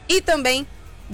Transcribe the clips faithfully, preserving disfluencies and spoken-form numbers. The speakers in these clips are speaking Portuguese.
e também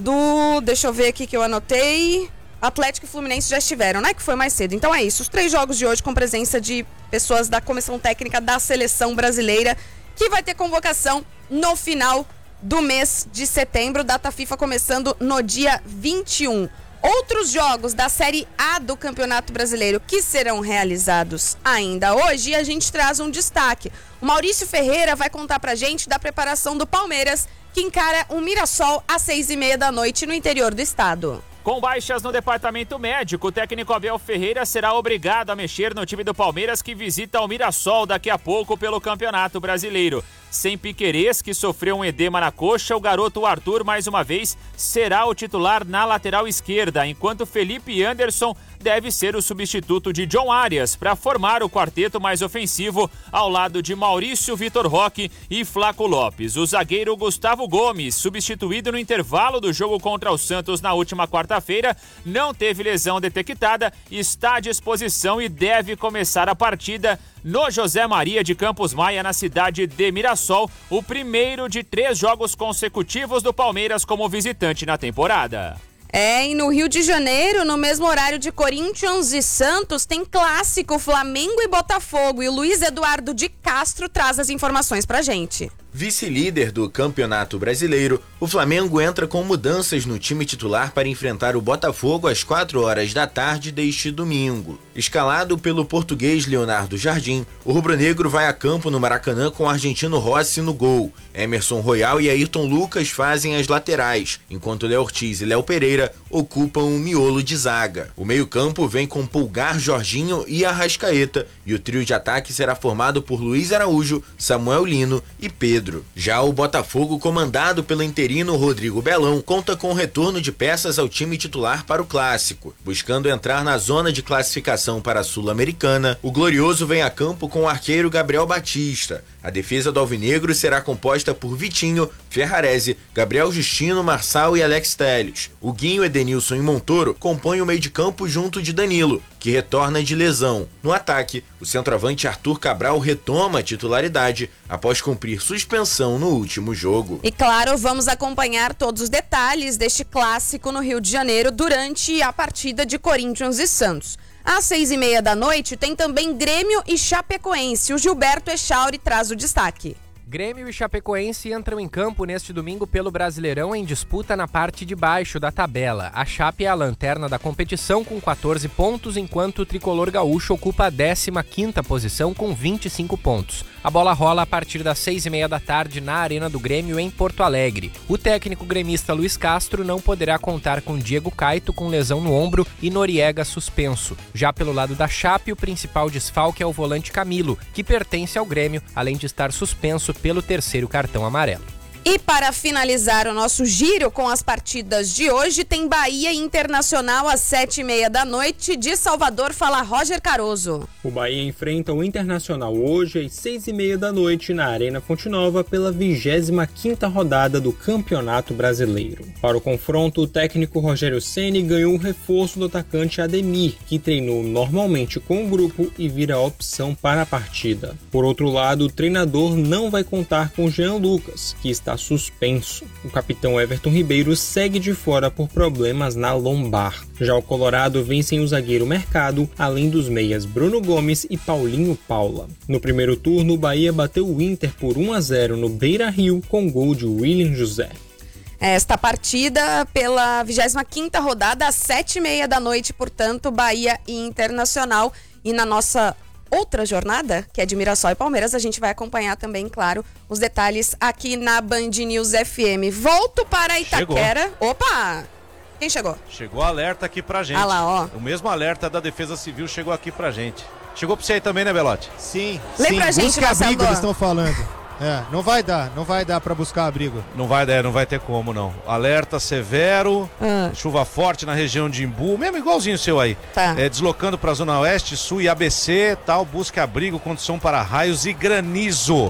do, deixa eu ver aqui que eu anotei, Atlético e Fluminense já estiveram, né? Que foi mais cedo. Então é isso, os três jogos de hoje com presença de pessoas da comissão técnica da seleção brasileira, que vai ter convocação no final do mês de setembro, data FIFA começando no dia vinte e um. Outros jogos da Série A do Campeonato Brasileiro que serão realizados ainda hoje, e a gente traz um destaque. O Maurício Ferreira vai contar pra gente da preparação do Palmeiras, que encara o Mirassol às seis e meia da noite no interior do estado. Com baixas no departamento médico, o técnico Abel Ferreira será obrigado a mexer no time do Palmeiras, que visita o Mirassol daqui a pouco pelo Campeonato Brasileiro. Sem Piquerez, que sofreu um edema na coxa, o garoto Arthur, mais uma vez, será o titular na lateral esquerda, enquanto Felipe Anderson deve ser o substituto de John Arias para formar o quarteto mais ofensivo ao lado de Maurício, Vitor Roque e Flaco Lopes. O zagueiro Gustavo Gomes, substituído no intervalo do jogo contra o Santos na última quarta-feira, não teve lesão detectada, está à disposição e deve começar a partida no José Maria de Campos Maia, na cidade de Mirassol, o primeiro de três jogos consecutivos do Palmeiras como visitante na temporada. É, e no Rio de Janeiro, no mesmo horário de Corinthians e Santos, tem clássico Flamengo e Botafogo, e o Luiz Eduardo de Castro traz as informações pra gente. Vice-líder do Campeonato Brasileiro, o Flamengo entra com mudanças no time titular para enfrentar o Botafogo às quatro horas da tarde deste domingo. Escalado pelo português Leonardo Jardim, o rubro-negro vai a campo no Maracanã com o argentino Rossi no gol. Emerson Royal e Ayrton Lucas fazem as laterais, enquanto Léo Ortiz e Léo Pereira ocupam o miolo de zaga. O meio-campo vem com Pulgar, Jorginho e Arrascaeta, e o trio de ataque será formado por Luiz Araújo, Samuel Lino e Pedro. Já o Botafogo, comandado pelo interino Rodrigo Belão, conta com o retorno de peças ao time titular para o clássico. Buscando entrar na zona de classificação para a Sul-Americana, o Glorioso vem a campo com o arqueiro Gabriel Batista. A defesa do Alvinegro será composta por Vitinho, Ferrarese, Gabriel Justino, Marçal e Alex Telles. O Guinho, Edenilson e Montoro compõem o meio de campo junto de Danilo, que retorna de lesão. No ataque, o centroavante Arthur Cabral retoma a titularidade após cumprir suspensão no último jogo. E claro, vamos acompanhar todos os detalhes deste clássico no Rio de Janeiro durante a partida de Corinthians e Santos. Às seis e meia da noite tem também Grêmio e Chapecoense. O Gilberto Echauri traz o destaque. Grêmio e Chapecoense entram em campo neste domingo pelo Brasileirão em disputa na parte de baixo da tabela. A Chape é a lanterna da competição com quatorze pontos, enquanto o tricolor gaúcho ocupa a décima quinta posição com vinte e cinco pontos. A bola rola a partir das seis e meia da tarde na Arena do Grêmio, em Porto Alegre. O técnico gremista Luiz Castro não poderá contar com Diego Caito com lesão no ombro e Noriega suspenso. Já pelo lado da Chape, o principal desfalque é o volante Camilo, que pertence ao Grêmio, além de estar suspenso pelo terceiro cartão amarelo. E para finalizar o nosso giro com as partidas de hoje, tem Bahia Internacional às sete e meia da noite. De Salvador, fala Roger Caroso. O Bahia enfrenta o Internacional hoje às seis e meia da noite na Arena Fonte Nova pela vigésima quinta rodada do Campeonato Brasileiro. Para o confronto, o técnico Rogério Ceni ganhou um reforço do atacante Ademir, que treinou normalmente com o grupo e vira a opção para a partida. Por outro lado, o treinador não vai contar com Jean Lucas, que está suspenso. O capitão Everton Ribeiro segue de fora por problemas na lombar. Já o Colorado vem sem o zagueiro Mercado, além dos meias Bruno Gomes e Paulinho Paula. No primeiro turno, o Bahia bateu o Inter por um a zero no Beira-Rio com gol de William José. Esta partida pela vigésima quinta rodada às sete e meia da noite, portanto, Bahia e Internacional. E na nossa outra jornada, que é de Mirassol e Palmeiras, a gente vai acompanhar também, claro, os detalhes aqui na Band News F M. Volto para Itaquera. Chegou. Opa! Quem chegou? Chegou alerta aqui pra gente. Ah lá, ó. O mesmo alerta da Defesa Civil chegou aqui pra gente. Chegou pra você aí também, né, Belote? Sim. Lê sim. pra gente, busca Marcelo. abrigo, eles estão falando. É, não vai dar, não vai dar pra buscar abrigo. Não vai dar, não vai ter como, não. Alerta severo, ah. chuva forte na região de Imbu, mesmo igualzinho o seu aí. Tá. É, deslocando pra Zona Oeste, Sul e A B C, tal, busca abrigo, condição para raios e granizo.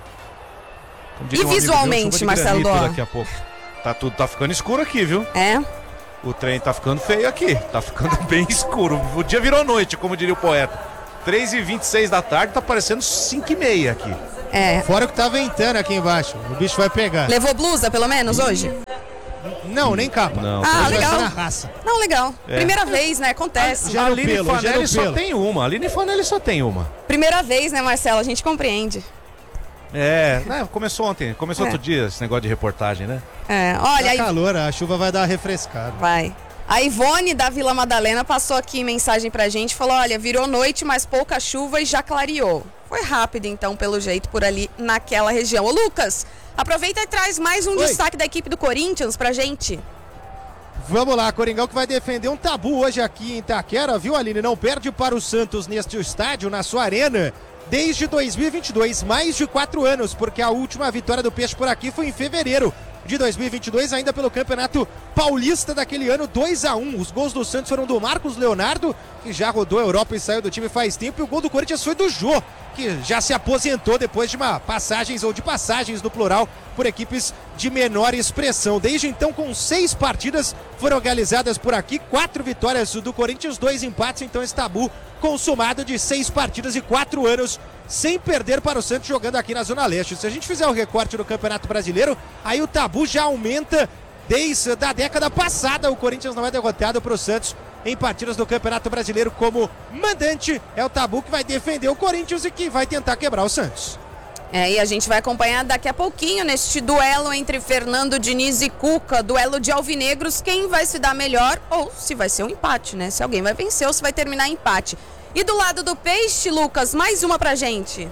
E um visualmente, meu, Marcelo Dó? Daqui a pouco. Tá tudo, tá ficando escuro aqui, viu? É? O trem tá ficando feio aqui, tá ficando bem escuro. O dia virou noite, como diria o poeta. três e vinte e seis da tarde, tá parecendo cinco e meia aqui. É. Fora que tá ventando aqui embaixo, o bicho vai pegar. Levou blusa, pelo menos, hoje? Não, nem capa. Não. Ah, Hoje vai ser legal. na raça. Não, legal. É. Primeira vez, né? Acontece. Já A no Aline pelo, já Fanelli no só pelo. tem uma. A Aline Fanelli só tem uma. Primeira vez, né, Marcelo? A gente compreende. É, né, começou ontem. Começou É. outro dia esse negócio de reportagem, né? É, olha Tá aí. calor, a chuva vai dar uma refrescada. Vai. A Ivone da Vila Madalena passou aqui mensagem pra gente, falou, olha, virou noite, mas pouca chuva e já clareou. Foi rápido, então, pelo jeito, por ali naquela região. Ô, Lucas, aproveita e traz mais um Oi. destaque da equipe do Corinthians pra gente. Vamos lá, Coringão que vai defender um tabu hoje aqui em Itaquera, viu, Aline? Não perde para o Santos neste estádio, na sua arena, desde dois mil e vinte e dois, mais de quatro anos, porque a última vitória do Peixe por aqui foi em fevereiro de dois mil e vinte e dois, ainda pelo Campeonato Paulista daquele ano, dois a um. Os gols do Santos foram do Marcos Leonardo, que já rodou a Europa e saiu do time faz tempo, e o gol do Corinthians foi do Jô, que já se aposentou depois de uma passagens ou de passagens no plural por equipes de menor expressão. Desde então, com seis partidas foram realizadas por aqui, quatro vitórias do Corinthians, dois empates, então esse tabu consumado de seis partidas e quatro anos sem perder para o Santos jogando aqui na Zona Leste. Se a gente fizer o recorte do Campeonato Brasileiro, aí o tabu já aumenta desde a década passada. O Corinthians não é derrotado para o Santos em partidas do Campeonato Brasileiro como mandante. É o tabu que vai defender o Corinthians e que vai tentar quebrar o Santos. É, e a gente vai acompanhar daqui a pouquinho neste duelo entre Fernando Diniz e Cuca, duelo de alvinegros, quem vai se dar melhor ou se vai ser um empate, né? Se alguém vai vencer ou se vai terminar empate. E do lado do Peixe, Lucas, mais uma pra gente.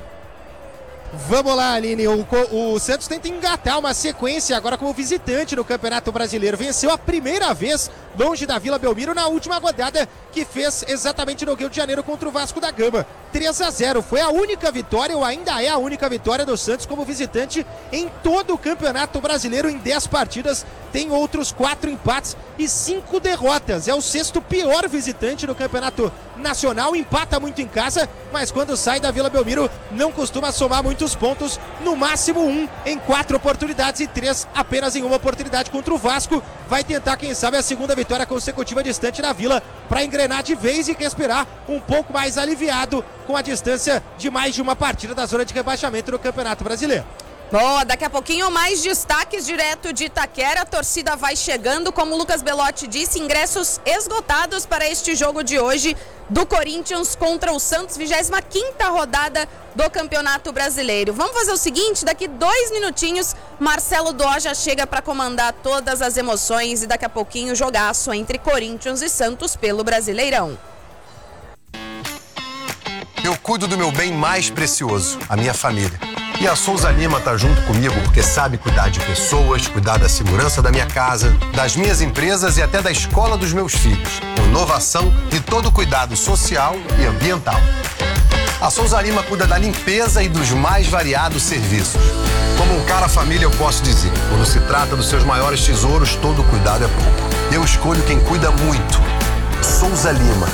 Vamos lá, Aline. O, o Santos tenta engatar uma sequência agora como visitante no Campeonato Brasileiro. Venceu a primeira vez longe da Vila Belmiro na última rodada, que fez exatamente no Rio de Janeiro contra o Vasco da Gama. três a zero. Foi a única vitória, ou ainda é a única vitória do Santos como visitante em todo o Campeonato Brasileiro. Em dez partidas, tem outros quatro empates e cinco derrotas. É o sexto pior visitante no Campeonato Nacional. Empata muito em casa, mas quando sai da Vila Belmiro não costuma somar muitos pontos. No máximo um em quatro oportunidades e três apenas em uma oportunidade contra o Vasco. Vai tentar, quem sabe, a segunda vitória consecutiva distante na Vila para engrenar de vez e respirar um pouco mais aliviado com a distância de mais de uma partida da zona de rebaixamento no Campeonato Brasileiro. Boa, daqui a pouquinho mais destaques direto de Itaquera, a torcida vai chegando, como o Lucas Belotti disse, ingressos esgotados para este jogo de hoje do Corinthians contra o Santos, vigésima quinta rodada do Campeonato Brasileiro. Vamos fazer o seguinte, daqui dois minutinhos, Marcelo Dó já chega para comandar todas as emoções e daqui a pouquinho jogaço entre Corinthians e Santos pelo Brasileirão. Eu cuido do meu bem mais precioso, a minha família. E a Souza Lima tá junto comigo porque sabe cuidar de pessoas, cuidar da segurança da minha casa, das minhas empresas e até da escola dos meus filhos. Com inovação e todo cuidado social e ambiental. A Souza Lima cuida da limpeza e dos mais variados serviços. Como um cara família, eu posso dizer, quando se trata dos seus maiores tesouros, todo cuidado é pouco. Eu escolho quem cuida muito. Souza Lima.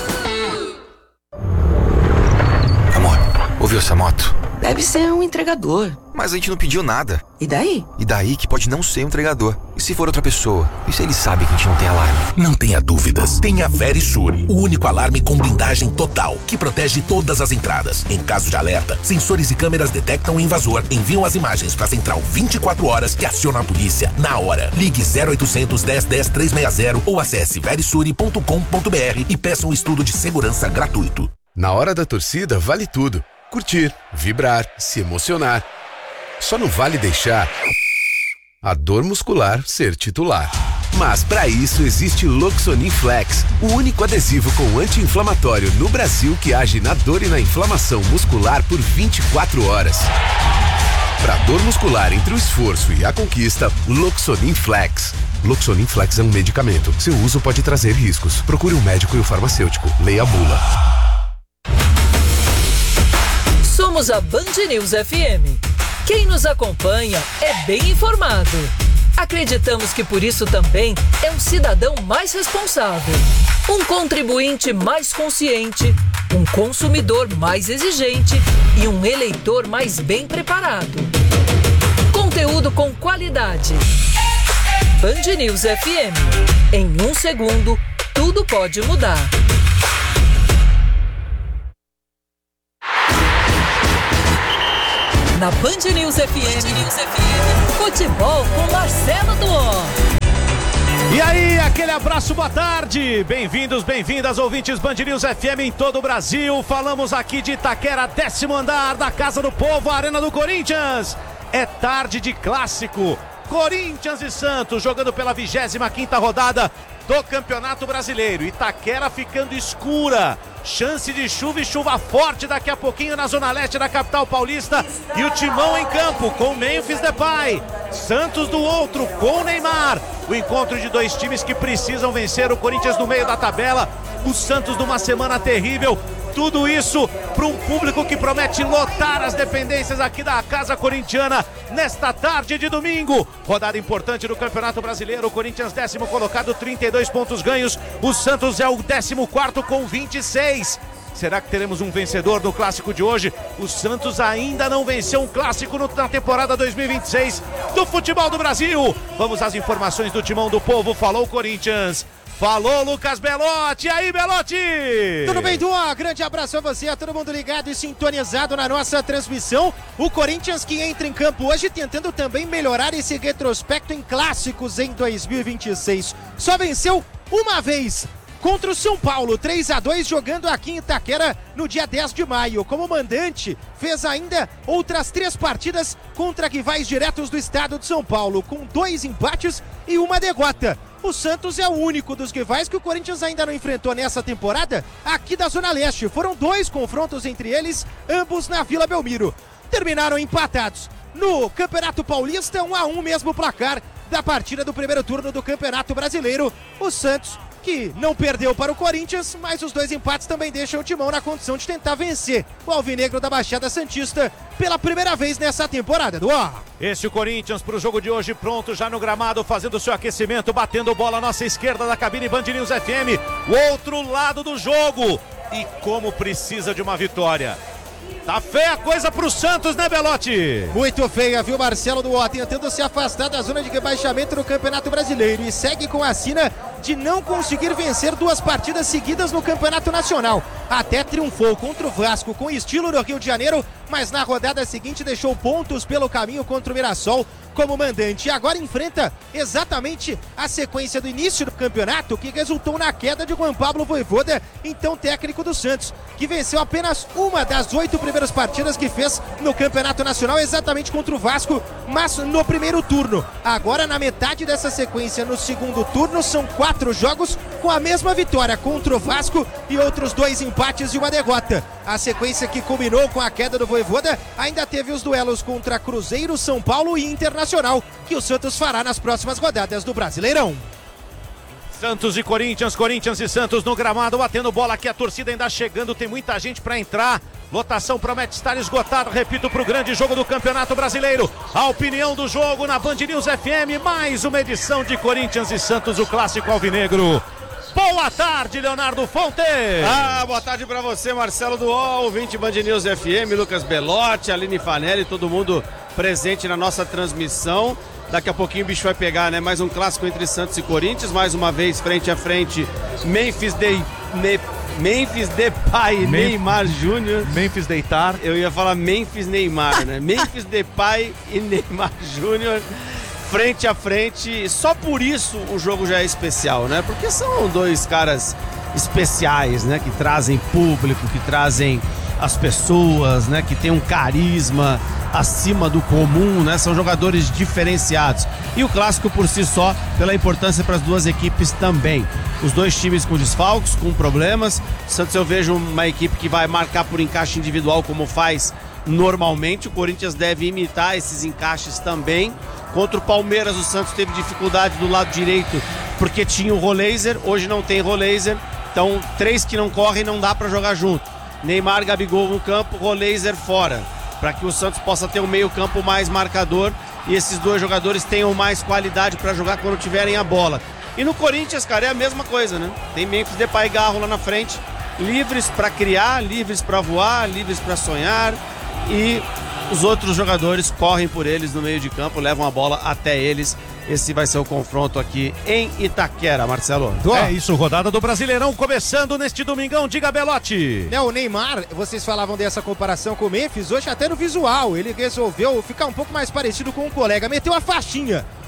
Amor, ouviu essa moto? Deve ser um entregador. Mas a gente não pediu nada. E daí? E daí que pode não ser um entregador. E se for outra pessoa? E se ele sabe que a gente não tem alarme? Não tenha dúvidas. Tenha a Verisure, o único alarme com blindagem total, que protege todas as entradas. Em caso de alerta, sensores e câmeras detectam o invasor, enviam as imagens para a central vinte e quatro horas e acionam a polícia na hora. Ligue zero oitocentos, dez, dez, trezentos e sessenta ou acesse verisure ponto com ponto br e peça um estudo de segurança gratuito. Na hora da torcida, vale tudo. Curtir, vibrar, se emocionar. Só não vale deixar a dor muscular ser titular. Mas para isso existe Loxonin Flex, o único adesivo com anti-inflamatório no Brasil que age na dor e na inflamação muscular por vinte e quatro horas. Para dor muscular entre o esforço e a conquista, Loxonin Flex. Loxonin Flex é um medicamento. Seu uso pode trazer riscos. Procure um médico e o farmacêutico. Leia a bula. Somos a Band News F M. Quem nos acompanha é bem informado. Acreditamos que por isso também é um cidadão mais responsável, um contribuinte mais consciente, um consumidor mais exigente e um eleitor mais bem preparado. Conteúdo com qualidade. Band News F M. Em um segundo, tudo pode mudar. Na Band News F M, Band News F M, futebol com Marcelo Dó. Aquele abraço, boa tarde. Bem-vindos, bem-vindas, ouvintes Band News F M em todo o Brasil. Falamos aqui de Itaquera, décimo andar da Casa do Povo, Arena do Corinthians. É tarde de clássico. Corinthians e Santos jogando pela vigésima quinta rodada do Campeonato Brasileiro. Itaquera ficando escura. Chance de chuva e chuva forte daqui a pouquinho na zona leste da capital paulista. E o Timão em campo com Memphis Depay. Santos do outro com Neymar. O encontro de dois times que precisam vencer. O Corinthians no meio da tabela. O Santos numa semana terrível. Tudo isso para um público que promete lotar as dependências aqui da Casa Corintiana nesta tarde de domingo. Rodada importante do Campeonato Brasileiro. O Corinthians décimo colocado, trinta e dois pontos ganhos. O Santos é o décimo quarto com vinte e seis. Será que teremos um vencedor no clássico de hoje? O Santos ainda não venceu um clássico na temporada dois mil e vinte e seis do futebol do Brasil. Vamos às informações do Timão do Povo. Falou Corinthians. Falou Lucas Belotti, e aí Belotti? Tudo bem, Duan? Grande abraço a você, a todo mundo ligado e sintonizado na nossa transmissão. O Corinthians que entra em campo hoje tentando também melhorar esse retrospecto em clássicos em dois mil e vinte e seis. Só venceu uma vez contra o São Paulo, três a dois, jogando aqui em Itaquera no dia dez de maio. Como mandante, fez ainda outras três partidas contra rivais diretos do estado de São Paulo, com dois empates e uma derrota. O Santos é o único dos rivais que o Corinthians ainda não enfrentou nessa temporada aqui da Zona Leste. Foram dois confrontos entre eles, ambos na Vila Belmiro. Terminaram empatados no Campeonato Paulista, um a um mesmo placar da partida do primeiro turno do Campeonato Brasileiro. O Santos, que não perdeu para o Corinthians, mas os dois empates também deixam o Timão na condição de tentar vencer o Alvinegro da Baixada Santista pela primeira vez nessa temporada. Do ar. Esse o Corinthians para o jogo de hoje, pronto já no gramado, fazendo seu aquecimento, batendo bola à nossa esquerda da cabine Band News F M, o outro lado do jogo. E como precisa de uma vitória. Tá feia a coisa pro Santos, né, Belotti? Muito feia, viu, Marcelo Duó, tentando se afastar da zona de rebaixamento no Campeonato Brasileiro e segue com a sina de não conseguir vencer duas partidas seguidas no Campeonato Nacional. Até triunfou contra o Vasco com estilo no Rio de Janeiro, mas na rodada seguinte deixou pontos pelo caminho contra o Mirassol como mandante. E agora enfrenta exatamente a sequência do início do campeonato, que resultou na queda de Juan Pablo Vojvoda, então técnico do Santos, que venceu apenas uma das oito primeiras partidas que fez no Campeonato Nacional, exatamente contra o Vasco, mas no primeiro turno. Agora, na metade dessa sequência, no segundo turno, são quatro jogos com a mesma vitória contra o Vasco e outros dois empates e uma derrota. A sequência que culminou com a queda do Vojvoda ainda teve os duelos contra Cruzeiro, São Paulo e Internacional, que o Santos fará nas próximas rodadas do Brasileirão. Santos e Corinthians, Corinthians e Santos no gramado, batendo bola aqui, a torcida ainda chegando, tem muita gente para entrar. Lotação promete estar esgotada, repito, para o grande jogo do Campeonato Brasileiro. A opinião do jogo na Band News F M, mais uma edição de Corinthians e Santos, o clássico alvinegro. Boa tarde, Leonardo Fonte. Ah, boa tarde para você, Marcelo Duó, ouvinte Band News F M, Lucas Belotti, Aline Fanelli, todo mundo presente na nossa transmissão. Daqui a pouquinho o bicho vai pegar, né? Mais um clássico entre Santos e Corinthians, mais uma vez frente a frente, Memphis de... Ne... Memphis Depay e Mem... Neymar Júnior. Memphis deitar. Eu ia falar Memphis Neymar, né? Memphis Depay e Neymar Júnior frente a frente. Só por isso o jogo já é especial, né? Porque são dois caras especiais, né? Que trazem público, que trazem as pessoas, né? Que tem um carisma acima do comum, né? São jogadores diferenciados. E o clássico por si só, pela importância para as duas equipes também. Os dois times com desfalques, com problemas. O Santos, eu vejo uma equipe que vai marcar por encaixe individual, como faz normalmente. O Corinthians deve imitar esses encaixes também. Contra o Palmeiras, o Santos teve dificuldade do lado direito, porque tinha o Roleiser. Hoje não tem Roleiser. Então, três que não correm não dá para jogar junto. Neymar, Gabigol no campo, Roleiser fora, para que o Santos possa ter um meio campo mais marcador e esses dois jogadores tenham mais qualidade para jogar quando tiverem a bola. E no Corinthians, cara, é a mesma coisa, né? Tem Memphis Depay e Garro lá na frente, livres para criar, livres para voar, livres para sonhar, e os outros jogadores correm por eles no meio de campo, levam a bola até eles. Esse vai ser o confronto aqui em Itaquera, Marcelo. É isso, rodada do Brasileirão começando neste domingão, diga Belotti. É, o Neymar, vocês falavam dessa comparação com o Memphis, hoje até no visual, ele resolveu ficar um pouco mais parecido com um colega, meteu a faixinha.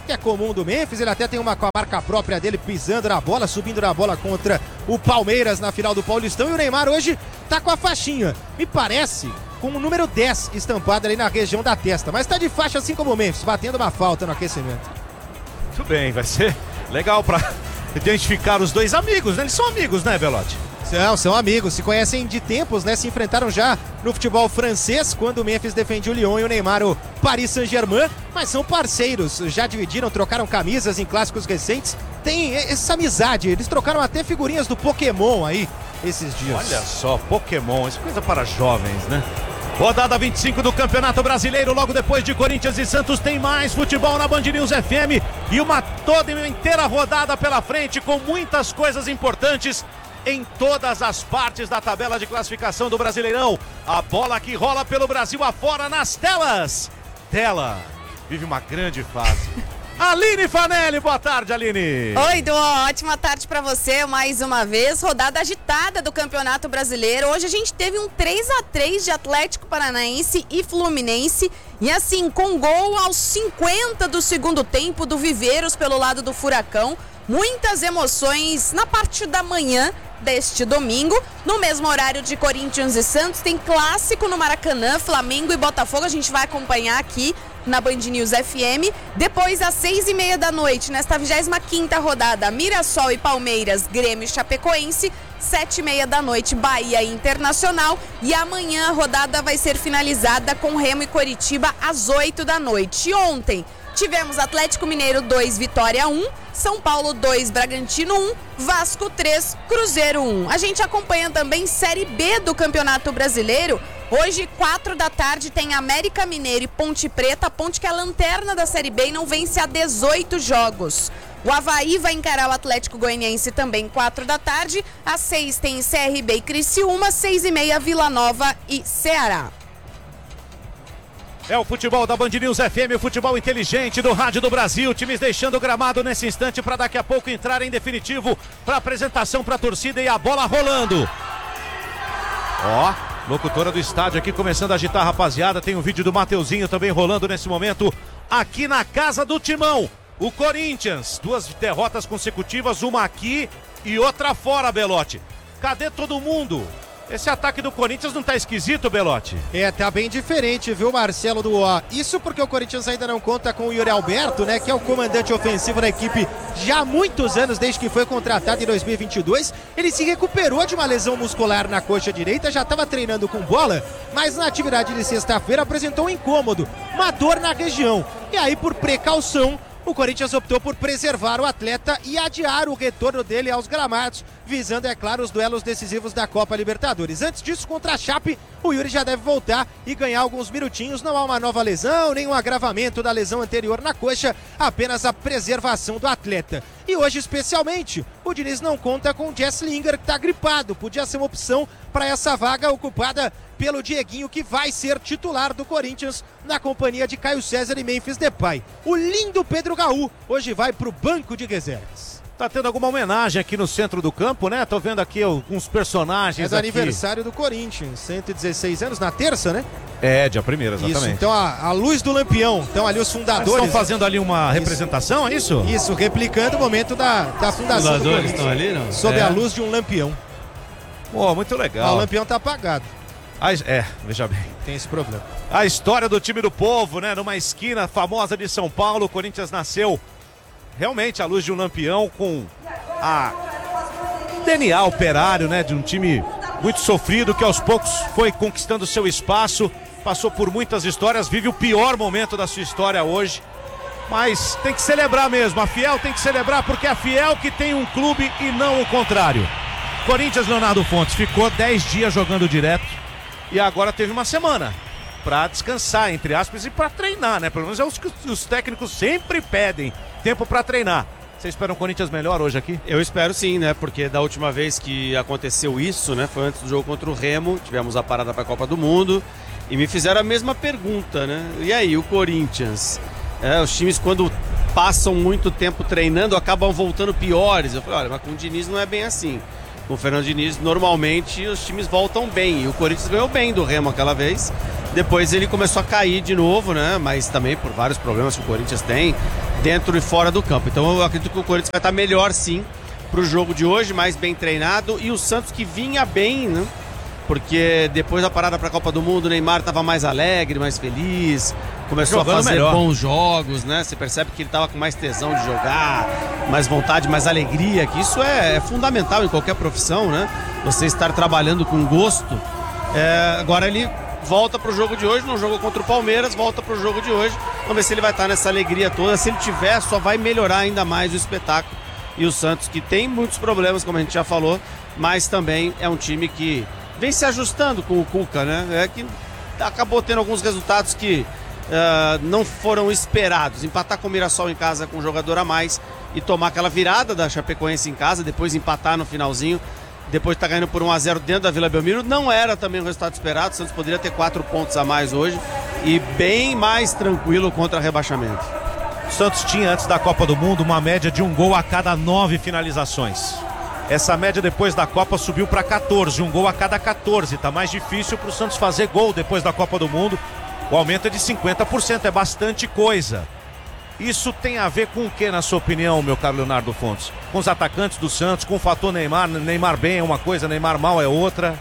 que é comum do Memphis. Ele até tem uma com a marca própria dele, pisando na bola, subindo na bola contra o Palmeiras na final do Paulistão. E o Neymar hoje tá com a faixinha, me parece, com o número dez estampado ali na região da testa. Mas tá de faixa assim como o Memphis, batendo uma falta no aquecimento. Muito bem, vai ser legal pra identificar os dois amigos, né? Eles são amigos, né, Belotti? São, são amigos, se conhecem de tempos, né? Se enfrentaram já no futebol francês, quando o Memphis defendia o Lyon e o Neymar o Paris Saint-Germain, mas são parceiros, já dividiram, trocaram camisas em clássicos recentes, tem essa amizade, eles trocaram até figurinhas do Pokémon aí, esses dias. Olha só, Pokémon, isso é coisa para jovens, né? Rodada vinte e cinco do Campeonato Brasileiro, logo depois de Corinthians e Santos tem mais futebol na Band News F M e uma toda uma inteira rodada pela frente com muitas coisas importantes em todas as partes da tabela de classificação do Brasileirão. A bola que rola pelo Brasil afora nas telas. Tela vive uma grande fase. Aline Fanelli, boa tarde, Aline. Oi, Du, ótima tarde pra você mais uma vez. Rodada agitada do Campeonato Brasileiro. Hoje a gente teve um três a três de Atlético Paranaense e Fluminense. E assim, com gol aos cinquenta do segundo tempo do Viveiros pelo lado do Furacão. Muitas emoções na parte da manhã deste domingo. No mesmo horário de Corinthians e Santos, tem clássico no Maracanã, Flamengo e Botafogo. A gente vai acompanhar aqui na Band News F M. Depois, às seis e meia da noite, nesta vigésima quinta rodada, Mirassol e Palmeiras, Grêmio e Chapecoense. Sete e meia da noite, Bahia e Internacional. E amanhã a rodada vai ser finalizada com Remo e Coritiba às oito da noite. Ontem tivemos Atlético Mineiro dois, Vitória um, São Paulo dois, Bragantino um, Vasco três, Cruzeiro um. A gente acompanha também Série B do Campeonato Brasileiro. Hoje, quatro da tarde, tem América Mineiro e Ponte Preta. A Ponte que é a lanterna da Série B e não vence há dezoito jogos. O Avaí vai encarar o Atlético Goianiense também, quatro da tarde. Às seis tem C R B e Criciúma, seis e meia, Vila Nova e Ceará. É o futebol da Band News F M, o futebol inteligente do Rádio do Brasil. Times deixando o gramado nesse instante para daqui a pouco entrar em definitivo para apresentação para a torcida e a bola rolando. Ó, locutora do estádio aqui começando a agitar a rapaziada. Tem um vídeo do Mateuzinho também rolando nesse momento aqui na casa do Timão. O Corinthians, duas derrotas consecutivas, uma aqui e outra fora, Belotti. Cadê todo mundo? Esse ataque do Corinthians não tá esquisito, Belotti? É, tá bem diferente, viu, Marcelo do O? Isso porque o Corinthians ainda não conta com o Yuri Alberto, né, que é o comandante ofensivo da equipe já há muitos anos, desde que foi contratado em dois mil e vinte e dois. Ele se recuperou de uma lesão muscular na coxa direita, já estava treinando com bola, mas na atividade de sexta-feira apresentou um incômodo, uma dor na região. E aí, por precaução, o Corinthians optou por preservar o atleta e adiar o retorno dele aos gramados, visando, é claro, os duelos decisivos da Copa Libertadores. Antes disso, contra a Chape, o Yuri já deve voltar e ganhar alguns minutinhos. Não há uma nova lesão, nem um agravamento da lesão anterior na coxa, apenas a preservação do atleta. E hoje, especialmente, o Diniz não conta com o Jess Lingard, que está gripado. Podia ser uma opção para essa vaga ocupada pelo Dieguinho, que vai ser titular do Corinthians na companhia de Caio César e Memphis Depay. O lindo Pedro Gaú hoje vai para o banco de reservas. Tá tendo alguma homenagem aqui no centro do campo, né? Tô vendo aqui alguns personagens. É do aqui. Aniversário do Corinthians, cento e dezesseis anos, na terça, né? É, dia primeiro, exatamente. Isso, então a, a luz do Lampião, então ali os fundadores. Eles estão fazendo ali uma isso. representação, é isso? Isso, replicando o momento da, da fundação do Corinthians. Estão ali, não? Sob é. a luz de um lampião. Pô, muito legal. Ah, o lampião tá apagado. A, é, veja bem. Tem esse problema. A história do time do povo, né? Numa esquina famosa de São Paulo, o Corinthians nasceu realmente à luz de um lampião com a D N A operário, né? De um time muito sofrido que aos poucos foi conquistando seu espaço, passou por muitas histórias, vive o pior momento da sua história hoje. Mas tem que celebrar mesmo, a Fiel tem que celebrar porque é a Fiel que tem um clube e não o contrário. Corinthians, Leonardo Fontes, ficou dez dias jogando direto e agora teve uma semana para descansar, entre aspas, e para treinar, né? Pelo menos é os que os técnicos sempre pedem, tempo para treinar. Você espera um Corinthians melhor hoje aqui? Eu espero sim, né? Porque da última vez que aconteceu isso, né? Foi antes do jogo contra o Remo, tivemos a parada para a Copa do Mundo e me fizeram a mesma pergunta, né? E aí, o Corinthians? É, os times quando passam muito tempo treinando acabam voltando piores. Eu falei, olha, mas com o Diniz não é bem assim. Com o Fernando Diniz, normalmente os times voltam bem. E o Corinthians ganhou bem do Remo aquela vez. Depois ele começou a cair de novo, né? Mas também por vários problemas que o Corinthians tem. dentro e fora do campo. Então eu acredito que o Corinthians vai estar melhor sim pro jogo de hoje, mais bem treinado, e o Santos que vinha bem, né? Porque depois da parada para a Copa do Mundo, o Neymar estava mais alegre, mais feliz, começou Jogando a fazer melhor. bons jogos, né? Você percebe que ele estava com mais tesão de jogar, mais vontade, mais alegria, que isso é, é fundamental em qualquer profissão, né? Você estar trabalhando com gosto. É, agora ele volta pro jogo de hoje, não jogou contra o Palmeiras, volta pro jogo de hoje. Vamos ver se ele vai estar nessa alegria toda. Se ele tiver, só vai melhorar ainda mais o espetáculo. E o Santos, que tem muitos problemas, como a gente já falou, mas também é um time que vem se ajustando com o Cuca, né? É que acabou tendo alguns resultados que uh, não foram esperados. Empatar com o Mirassol em casa com um jogador a mais e tomar aquela virada da Chapecoense em casa, depois empatar no finalzinho, depois de estar ganhando por um a zero dentro da Vila Belmiro, não era também o resultado esperado. O Santos poderia ter quatro pontos a mais hoje e bem mais tranquilo contra rebaixamento. O Santos tinha, antes da Copa do Mundo, uma média de um gol a cada nove finalizações. Essa média depois da Copa subiu para quatorze, um gol a cada quatorze. Tá mais difícil para o Santos fazer gol depois da Copa do Mundo. O aumento é de cinquenta por cento, é bastante coisa. Isso tem a ver com o que, na sua opinião, meu caro Leonardo Fontes? Com os atacantes do Santos, com o fator Neymar, Neymar bem é uma coisa, Neymar mal é outra?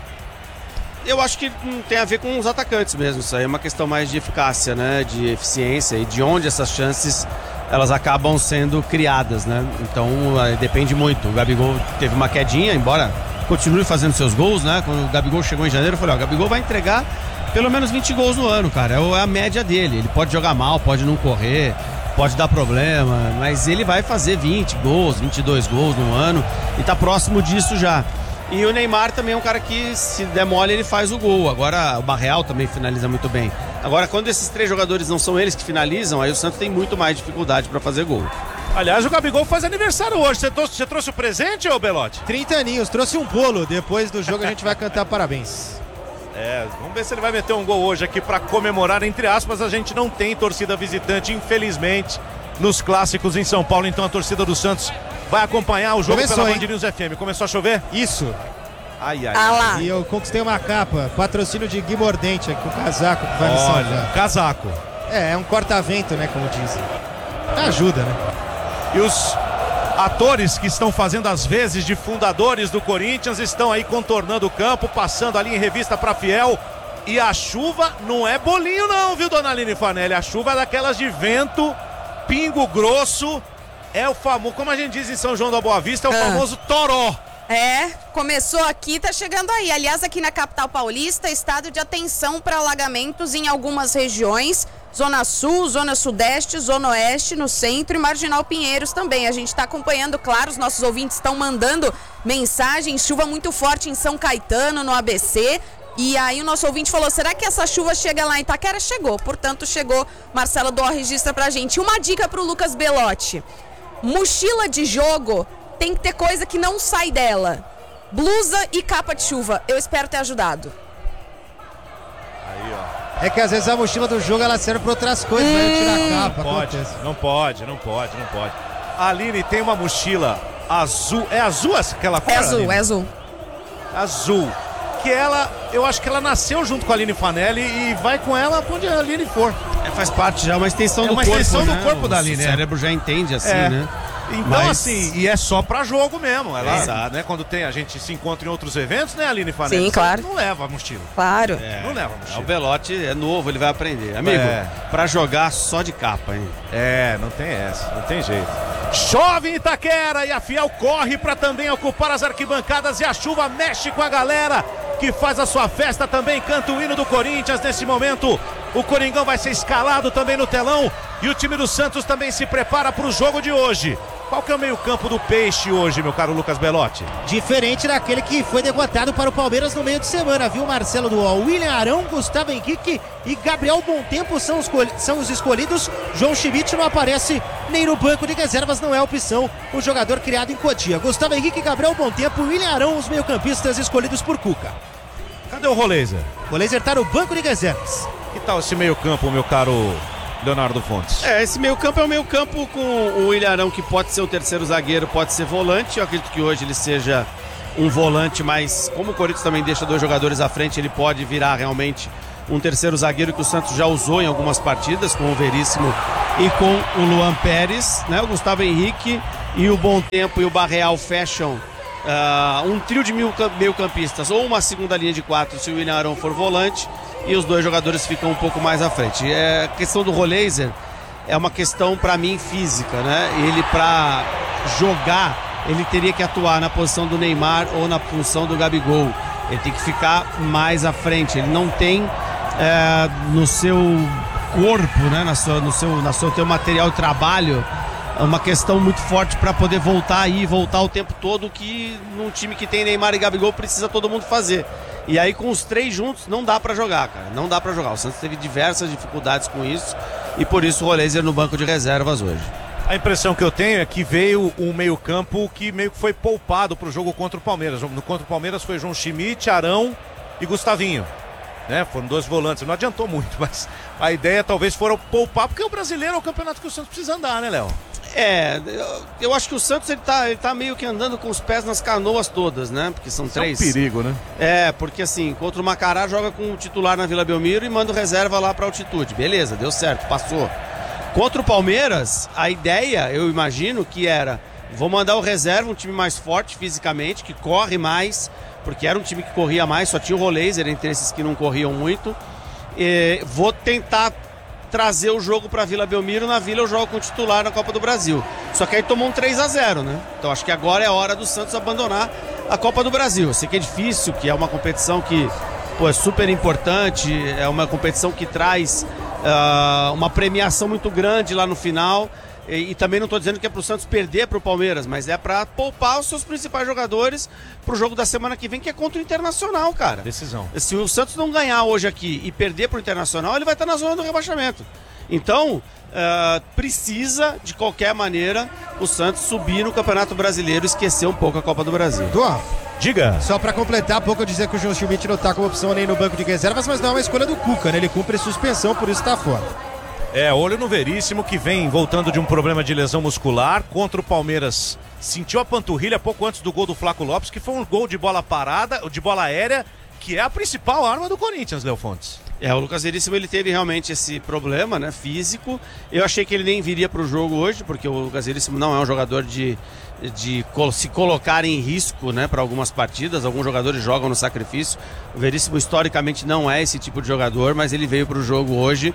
Eu acho que tem a ver com os atacantes mesmo, isso aí é uma questão mais de eficácia, né, de eficiência e de onde essas chances elas acabam sendo criadas, né, então depende muito. O Gabigol teve uma quedinha, embora continue fazendo seus gols, né, quando o Gabigol chegou em janeiro eu falei, ó, o Gabigol vai entregar pelo menos vinte gols no ano, cara, é a média dele, ele pode jogar mal, pode não correr, pode dar problema, mas ele vai fazer vinte gols, vinte e dois gols no ano e tá próximo disso já. E o Neymar também é um cara que, se der mole, ele faz o gol. Agora o Barreal também finaliza muito bem. Agora, quando esses três jogadores não são eles que finalizam, aí o Santos tem muito mais dificuldade para fazer gol. Aliás, o Gabigol faz aniversário hoje. Você trouxe, você trouxe o presente, ô Belotti? trinta aninhos, trouxe um bolo. Depois do jogo a gente vai cantar parabéns. É, vamos ver se ele vai meter um gol hoje aqui para comemorar, entre aspas. A gente não tem torcida visitante, infelizmente, nos clássicos em São Paulo. Então a torcida do Santos vai acompanhar o jogo Começou, pela Band News F M. Começou a chover? Isso. Ai, ai, ah lá. E eu conquistei uma capa, patrocínio de Gui Mordente, aqui, o casaco que vai me salvar. Olha, casaco. É, é um corta-vento, né, como dizem. Ajuda, né? E os atores que estão fazendo as vezes de fundadores do Corinthians estão aí contornando o campo, passando ali em revista pra Fiel. E a chuva não é bolinho não, viu, dona Aline Fanelli? A chuva é daquelas de vento, pingo grosso. É o famoso, como a gente diz em São João da Boa Vista, é o ah. famoso toró. É, começou aqui, tá chegando aí. Aliás, aqui na capital paulista, estado de atenção para alagamentos em algumas regiões. Zona Sul, Zona Sudeste, Zona Oeste, no centro e Marginal Pinheiros também. A gente está acompanhando, claro, os nossos ouvintes estão mandando mensagens. Chuva muito forte em São Caetano, no A B C. E aí o nosso ouvinte falou, será que essa chuva chega lá em Itaquera? Chegou, portanto chegou. Marcela Dó registra pra gente. Uma dica pro Lucas Belotti. Mochila de jogo tem que ter coisa que não sai dela. Blusa e capa de chuva. Eu espero ter ajudado. Aí, ó. É que às vezes a mochila do jogo ela serve para outras coisas, hum, vai tirar a capa. Não pode, não pode, não pode, não pode. A Aline tem uma mochila azul. É azul aquela cor? É azul, Aline? é azul. Azul. Que ela, eu acho que ela nasceu junto com a Aline Fanelli e vai com ela onde a Aline for. É, faz parte já, uma extensão é do uma corpo. Uma extensão né? do corpo o da Aline. O cérebro já entende assim, é. né? Então, Mas... assim, e é só pra jogo mesmo. Ela, Exato. Né, quando tem, a gente se encontra em outros eventos, né, Aline Fanelli? Sim, claro. Não leva a mochila. Claro. É, não leva a mochila. O Belotti é novo, ele vai aprender. Amigo, é. pra jogar só de capa, hein? É, não tem essa, não tem jeito. Chove em Itaquera e a Fiel corre pra também ocupar as arquibancadas e a chuva mexe com a galera que faz a sua festa também, canta o hino do Corinthians nesse momento. O Coringão vai ser escalado também no telão e o time do Santos também se prepara para o jogo de hoje. Qual que é o meio-campo do Peixe hoje, meu caro Lucas Belotti? Diferente daquele que foi derrotado para o Palmeiras no meio de semana, viu, Marcelo do U O L? William Arão, Gustavo Henrique e Gabriel Bom Tempo são os, são os escolhidos. João Schmidt não aparece nem no banco de reservas, não é opção. O jogador criado em Cotia. Gustavo Henrique, Gabriel Bom Tempo e William Arão, os meio-campistas escolhidos por Cuca. Cadê o Roleiser? O Roleiser tá no banco de reservas. Que tal esse meio-campo, meu caro Leonardo Fontes? É, esse meio-campo é um meio-campo com o Ilharão, que pode ser o terceiro zagueiro, pode ser volante. Eu acredito que hoje ele seja um volante, mas como o Corinthians também deixa dois jogadores à frente, ele pode virar realmente um terceiro zagueiro que o Santos já usou em algumas partidas, com o Veríssimo e com o Luan Pérez, né? O Gustavo Henrique e o Bom Tempo e o Barreal fecham uh, um trio de meio-campistas ou uma segunda linha de quatro se o William Arão for volante, e os dois jogadores ficam um pouco mais à frente. É, a questão do Roleiser é uma questão, para mim, física, né? Ele, para jogar, ele teria que atuar na posição do Neymar ou na função do Gabigol. Ele tem que ficar mais à frente. Ele não tem é, no seu corpo, né? na sua, no seu, na seu teu material de trabalho, uma questão muito forte para poder voltar aí, voltar o tempo todo, que num time que tem Neymar e Gabigol precisa todo mundo fazer. E aí com os três juntos não dá pra jogar, cara, não dá pra jogar. O Santos teve diversas dificuldades com isso e por isso o Roleiser no banco de reservas hoje. A impressão que eu tenho é que veio um meio-campo que meio que foi poupado pro jogo contra o Palmeiras. No contra o Palmeiras foi João Schmidt, Arão e Gustavinho, né? Foram dois volantes, não adiantou muito, mas a ideia talvez foram poupar, porque o brasileiro é o campeonato que o Santos precisa andar, né, Léo? É, eu, eu acho que o Santos ele tá, ele tá meio que andando com os pés nas canoas todas, né? Porque são Isso três. É um perigo, né? É, porque assim, contra o Macará joga com o titular na Vila Belmiro e manda o reserva lá pra altitude. Beleza, deu certo, passou. Contra o Palmeiras, a ideia, eu imagino, que era: vou mandar o reserva, um time mais forte fisicamente, que corre mais, porque era um time que corria mais, só tinha o Roleiser entre esses que não corriam muito. E vou tentar trazer o jogo para Vila Belmiro. Na Vila eu jogo com o titular na Copa do Brasil. Só que aí tomou um três a zero, né? Então acho que agora é a hora do Santos abandonar a Copa do Brasil. Eu sei que é difícil, que é uma competição que, pô, é super importante, é uma competição que traz uh, uma premiação muito grande lá no final. E, e também não estou dizendo que é para o Santos perder para o Palmeiras, mas é para poupar os seus principais jogadores para o jogo da semana que vem, que é contra o Internacional, cara. Decisão. Se o Santos não ganhar hoje aqui e perder para o Internacional, ele vai estar na zona do rebaixamento. Então, uh, precisa, de qualquer maneira, o Santos subir no Campeonato Brasileiro e esquecer um pouco a Copa do Brasil. Duan, diga. Só para completar, há pouco eu dizer que o João Schmidt não está como opção nem no banco de reservas, mas não é uma escolha do Cuca, né? Ele cumpre suspensão, por isso está fora. É, olho no Veríssimo, que vem voltando de um problema de lesão muscular. Contra o Palmeiras, sentiu a panturrilha pouco antes do gol do Flaco Lopes, que foi um gol de bola parada, de bola aérea, que é a principal arma do Corinthians, Léo Fontes. É, o Lucas Veríssimo, ele teve realmente esse problema, né, físico. Eu achei que ele nem viria para o jogo hoje, porque o Lucas Veríssimo não é um jogador de, de se colocar em risco, né, para algumas partidas. Alguns jogadores jogam no sacrifício. O Veríssimo historicamente não é esse tipo de jogador, mas ele veio para o jogo hoje.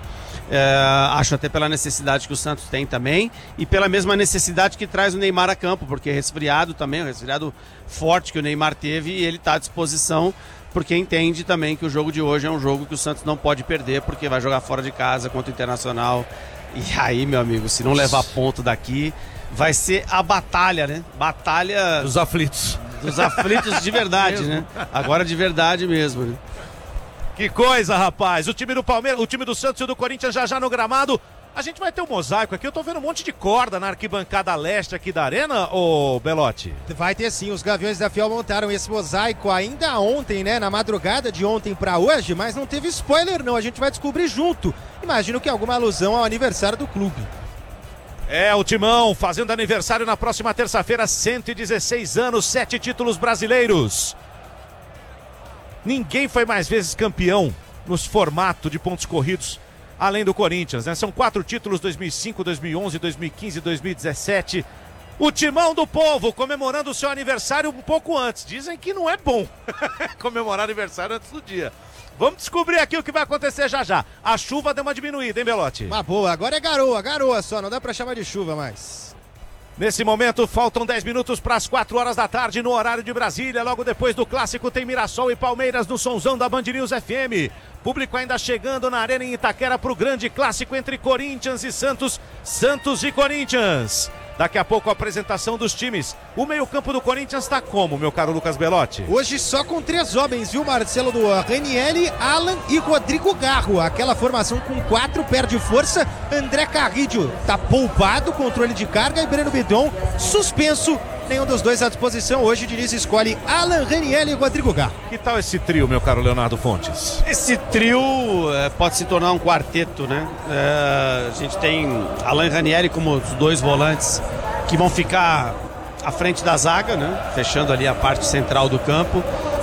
É, acho até pela necessidade que o Santos tem também e pela mesma necessidade que traz o Neymar a campo, porque é resfriado também, um resfriado forte que o Neymar teve, e ele está à disposição, porque entende também que o jogo de hoje é um jogo que o Santos não pode perder, porque vai jogar fora de casa contra o Internacional. E aí, meu amigo, se não levar ponto daqui, vai ser a batalha, né? Batalha dos aflitos. Dos aflitos de verdade, né? Agora de verdade mesmo, né? Que coisa, rapaz. O time do Palmeiras, o time do Santos e o do Corinthians já já no gramado. A gente vai ter um mosaico aqui. Eu tô vendo um monte de corda na arquibancada leste aqui da arena, ô Belotti. Vai ter sim. Os Gaviões da Fiel montaram esse mosaico ainda ontem, né? Na madrugada de ontem pra hoje, mas não teve spoiler não. A gente vai descobrir junto. Imagino que é alguma alusão ao aniversário do clube. É, o Timão fazendo aniversário na próxima terça-feira, cento e dezesseis anos, sete títulos brasileiros. Ninguém foi mais vezes campeão nos formatos de pontos corridos, além do Corinthians, né? São quatro títulos, dois mil e cinco, dois mil e onze, dois mil e quinze, dois mil e dezessete. O Timão do Povo comemorando o seu aniversário um pouco antes. Dizem que não é bom comemorar aniversário antes do dia. Vamos descobrir aqui o que vai acontecer já já. A chuva deu uma diminuída, hein, Belotti? Uma boa, agora é garoa, garoa só, não dá pra chamar de chuva mais. Nesse momento, faltam dez minutos para as quatro horas da tarde no horário de Brasília. Logo depois do clássico tem Mirassol e Palmeiras no sonzão da Band News F M. Público ainda chegando na Arena em Itaquera para o grande clássico entre Corinthians e Santos. Santos e Corinthians. Daqui a pouco a apresentação dos times. O meio-campo do Corinthians está como, meu caro Lucas Belotti? Hoje só com três homens, viu, Marcelo? Do Ranieri, Alan e Rodrigo Garro. Aquela formação com quatro perde força. André Carrillo tá poupado, controle de carga, e Breno Bidon suspenso. Nenhum dos dois à disposição. Hoje o Diniz escolhe Alan, Ranieri e Rodrigo Garro. Que tal esse trio, meu caro Leonardo Fontes? Esse trio é, pode se tornar um quarteto, né? É, a gente tem Alan e Ranieri como os dois volantes que vão ficar à frente da zaga, né? Fechando ali a parte central do campo.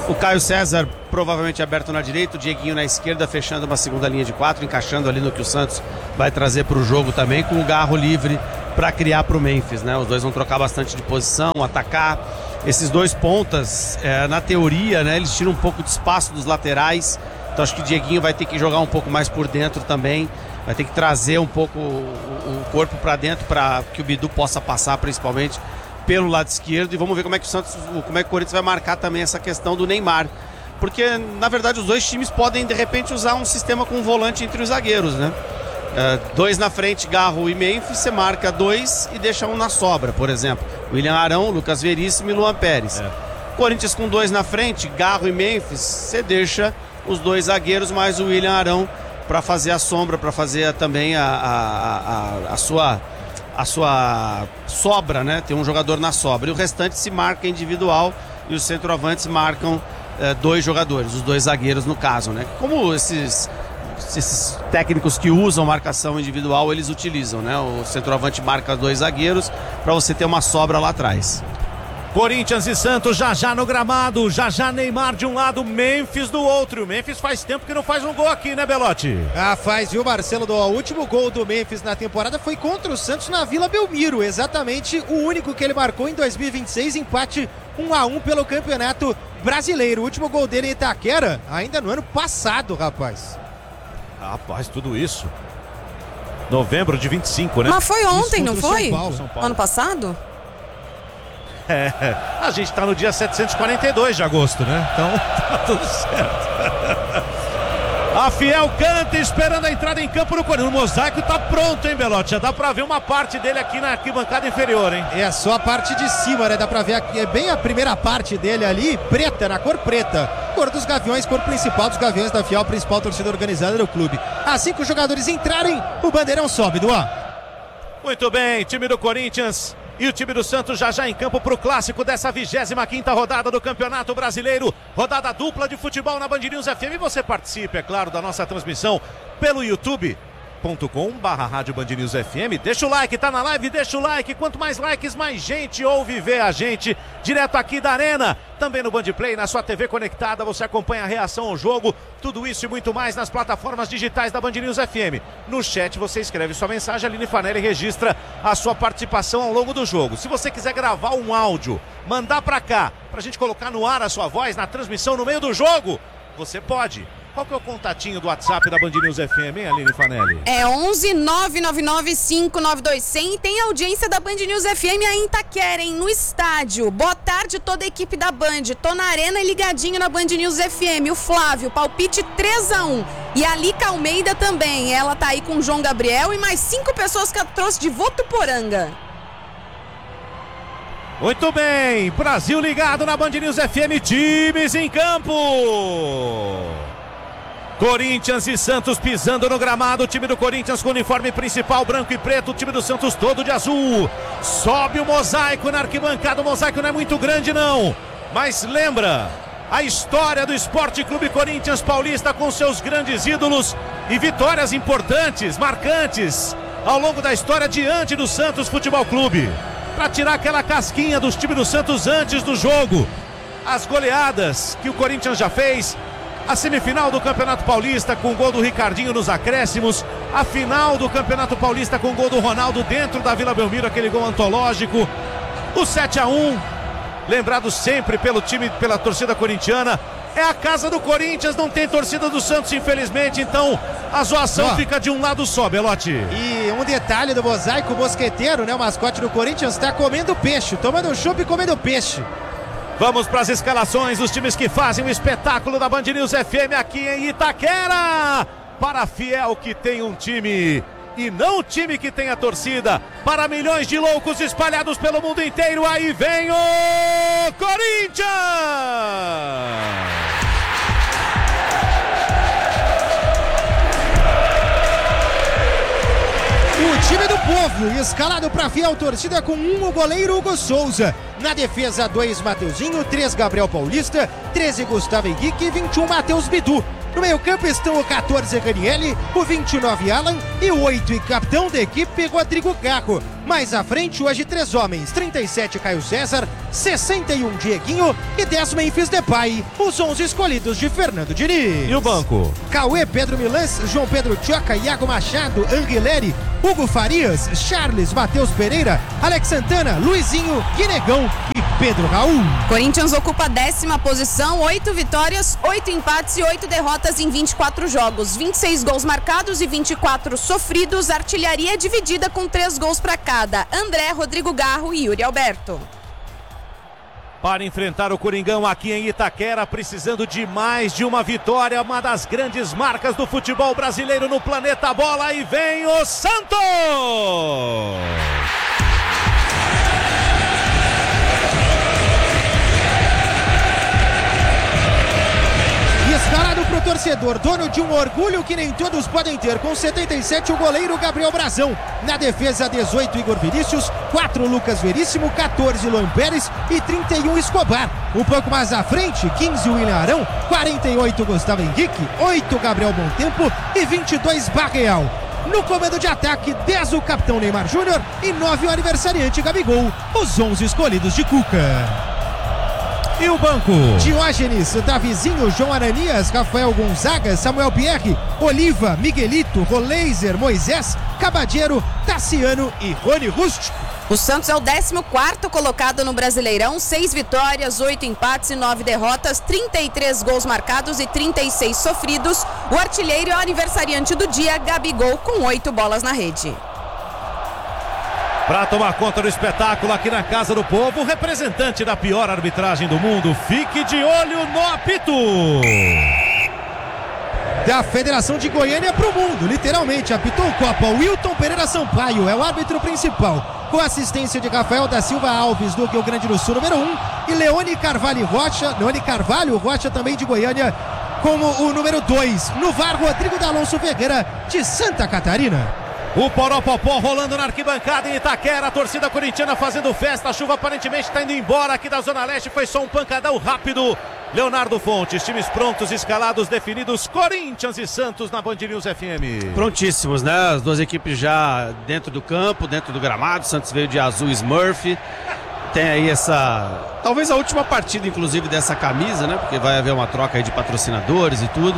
O Caio César provavelmente aberto na direita, o Dieguinho na esquerda, fechando uma segunda linha de quatro, encaixando ali no que o Santos vai trazer para o jogo também, com o Garro livre para criar para o Memphis, né? Os dois vão trocar bastante de posição, atacar. Esses dois pontas, é, na teoria, né, eles tiram um pouco de espaço dos laterais, então acho que o Dieguinho vai ter que jogar um pouco mais por dentro também, vai ter que trazer um pouco o, o corpo para dentro para que o Bidu possa passar, principalmente pelo lado esquerdo, e vamos ver como é que o Santos, como é que o Corinthians vai marcar também essa questão do Neymar, porque na verdade os dois times podem de repente usar um sistema com um volante entre os zagueiros, né? Uh, dois na frente, Garro e Memphis, você marca dois e deixa um na sobra, por exemplo, William Arão, Lucas Veríssimo e Luan Pérez. É. Corinthians com dois na frente, Garro e Memphis, você deixa os dois zagueiros mais o William Arão para fazer a sombra, para fazer também a, a, a, a sua a sua sobra, né? Tem um jogador na sobra. E o restante se marca individual e os centroavantes marcam eh, dois jogadores, os dois zagueiros no caso, né? Como esses, esses técnicos que usam marcação individual, eles utilizam, né? O centroavante marca dois zagueiros para você ter uma sobra lá atrás. Corinthians e Santos já já no gramado, já já Neymar de um lado, Memphis do outro. O Memphis faz tempo que não faz um gol aqui, né, Belotti? Ah, faz, viu, Marcelo? O último gol do Memphis na temporada foi contra o Santos na Vila Belmiro, exatamente o único que ele marcou em dois mil e vinte e seis, empate um a um pelo Campeonato Brasileiro. O último gol dele em Itaquera, ainda no ano passado, rapaz. Rapaz, tudo isso. Novembro de vinte e cinco, né? Mas foi ontem, não foi? São Paulo. São Paulo. Ano passado? É, a gente tá no dia setecentos e quarenta e dois de agosto, né? Então tá tudo certo. A Fiel canta esperando a entrada em campo no Corinthians. O mosaico tá pronto, hein, Belotti? Já dá pra ver uma parte dele aqui na arquibancada inferior, hein? É só a parte de cima, né? Dá pra ver aqui, é bem a primeira parte dele ali, preta, na cor preta. Cor dos Gaviões, cor principal dos Gaviões da Fiel, principal torcida organizada do clube. Assim que os jogadores entrarem, o bandeirão sobe, Duan. Muito bem, time do Corinthians e o time do Santos já já em campo para o clássico dessa vigésima quinta rodada do Campeonato Brasileiro. Rodada dupla de futebol na Band News F M. E você participe, é claro, da nossa transmissão pelo youtube ponto com barra rádio Band News F M. Deixa o like, tá na live, deixa o like. Quanto mais likes, mais gente ouve e vê a gente direto aqui da Arena. Também no Band Play, na sua T V conectada, você acompanha a reação ao jogo. Tudo isso e muito mais nas plataformas digitais da Band News F M. No chat você escreve sua mensagem, a Aline Fanelli registra a sua participação ao longo do jogo. Se você quiser gravar um áudio, mandar pra cá, pra gente colocar no ar a sua voz na transmissão no meio do jogo, você pode. Qual que é o contatinho do WhatsApp da Band News F M, hein, Aline Fanelli? É onze nove nove nove cinco nove dois zero zero e tem a audiência da Band News F M aí em Itaquera, hein, no estádio. Boa tarde toda a equipe da Band. Tô na Arena e ligadinho na Band News F M. O Flávio, palpite três a um. E a Lica Almeida também. Ela tá aí com o João Gabriel e mais cinco pessoas que ela trouxe de Votuporanga. Muito bem, Brasil ligado na Band News F M, times em campo. Corinthians e Santos pisando no gramado, o time do Corinthians com o uniforme principal branco e preto, o time do Santos todo de azul. Sobe o mosaico na arquibancada, o mosaico não é muito grande não, mas lembra a história do Esporte Clube Corinthians Paulista com seus grandes ídolos e vitórias importantes, marcantes ao longo da história diante do Santos Futebol Clube. Para tirar aquela casquinha dos times do Santos antes do jogo, as goleadas que o Corinthians já fez, a semifinal do Campeonato Paulista com o gol do Ricardinho nos acréscimos, a final do Campeonato Paulista com o gol do Ronaldo dentro da Vila Belmiro, aquele gol antológico, o sete a um, lembrado sempre pelo time, pela torcida corintiana. É a casa do Corinthians, não tem torcida do Santos, infelizmente, então a zoação oh. fica de um lado só, Belotti. E um detalhe do mosaico, o mosqueteiro, né, o mascote do Corinthians, está comendo peixe, tomando chopp e comendo peixe. Vamos para as escalações dos times que fazem o espetáculo da Band News F M aqui em Itaquera. Para a Fiel, que tem um time e não o time que tem a torcida. Para milhões de loucos espalhados pelo mundo inteiro, aí vem o Corinthians! O time do povo, escalado para Fiel, torcida com um, o goleiro Hugo Souza. Na defesa, dois Mateuzinho, três Gabriel Paulista, treze Gustavo Henrique e vinte e um Matheus Bidu. No meio-campo estão o catorze Ranieri, o vinte e nove Alan e o oito e capitão da equipe Rodrigo Garro. Mais à frente, hoje, três homens: trinta e sete Caio César, sessenta e um Dieguinho e dez Memphis Depay, os onze escolhidos de Fernando Diniz. E o banco? Cauê, Pedro Milans, João Pedro Tchoca, Iago Machado, Anguileri, Hugo Farias, Charles, Matheus Pereira, Alex Santana, Luizinho, Guinegão e Pedro Raul. Corinthians ocupa a décima posição, oito vitórias, oito empates e oito derrotas em vinte e quatro jogos, vinte e seis gols marcados e vinte e quatro sofridos, artilharia dividida com três gols para cada: André, Rodrigo Garro e Yuri Alberto. Para enfrentar o Coringão aqui em Itaquera, precisando de mais de uma vitória, uma das grandes marcas do futebol brasileiro no planeta Bola, e vem o Santos! Escalado pro torcedor, dono de um orgulho que nem todos podem ter, com setenta e sete o goleiro Gabriel Brazão. Na defesa, dezoito Igor Vinícius, quatro Lucas Veríssimo, quatorze Luan Pérez e trinta e um Escobar. Um pouco mais à frente, quinze William Arão, quarenta e oito Gustavo Henrique, oito Gabriel Bontempo e vinte e dois Barreal. No comando de ataque, dez o capitão Neymar Júnior e nove o aniversariante Gabigol, os onze escolhidos de Cuca. E o banco? Diógenes, Davizinho, João Aranias, Rafael Gonzaga, Samuel Pierre, Oliva, Miguelito, Roleiser, Moisés, Cabadeiro, Tassiano e Rony Rústico. O Santos é o décimo quarto colocado no Brasileirão, seis vitórias, oito empates e nove derrotas, trinta e três gols marcados e trinta e seis sofridos. O artilheiro é o aniversariante do dia, Gabigol, com oito bolas na rede. Para tomar conta do espetáculo aqui na Casa do Povo, o representante da pior arbitragem do mundo, fique de olho no apito. Da Federação de Goiânia para o mundo, literalmente, apitou Copa. Wilton Pereira Sampaio é o árbitro principal, com assistência de Rafael da Silva Alves, do Rio Grande do Sul, número um, e Leone Carvalho Rocha, Leone Carvalho Rocha, também de Goiânia, como o número dois. No V A R, Rodrigo D'Alonso Ferreira, de Santa Catarina. O Poropopó rolando na arquibancada em Itaquera, a torcida corintiana fazendo festa, a chuva aparentemente está indo embora aqui da Zona Leste, foi só um pancadão rápido. Leonardo Fontes, times prontos, escalados, definidos, Corinthians e Santos na Band News F M. Prontíssimos, né? As duas equipes já dentro do campo, dentro do gramado. Santos veio de azul Smurf. Tem aí essa, talvez a última partida, inclusive, dessa camisa, né? Porque vai haver uma troca aí de patrocinadores e tudo.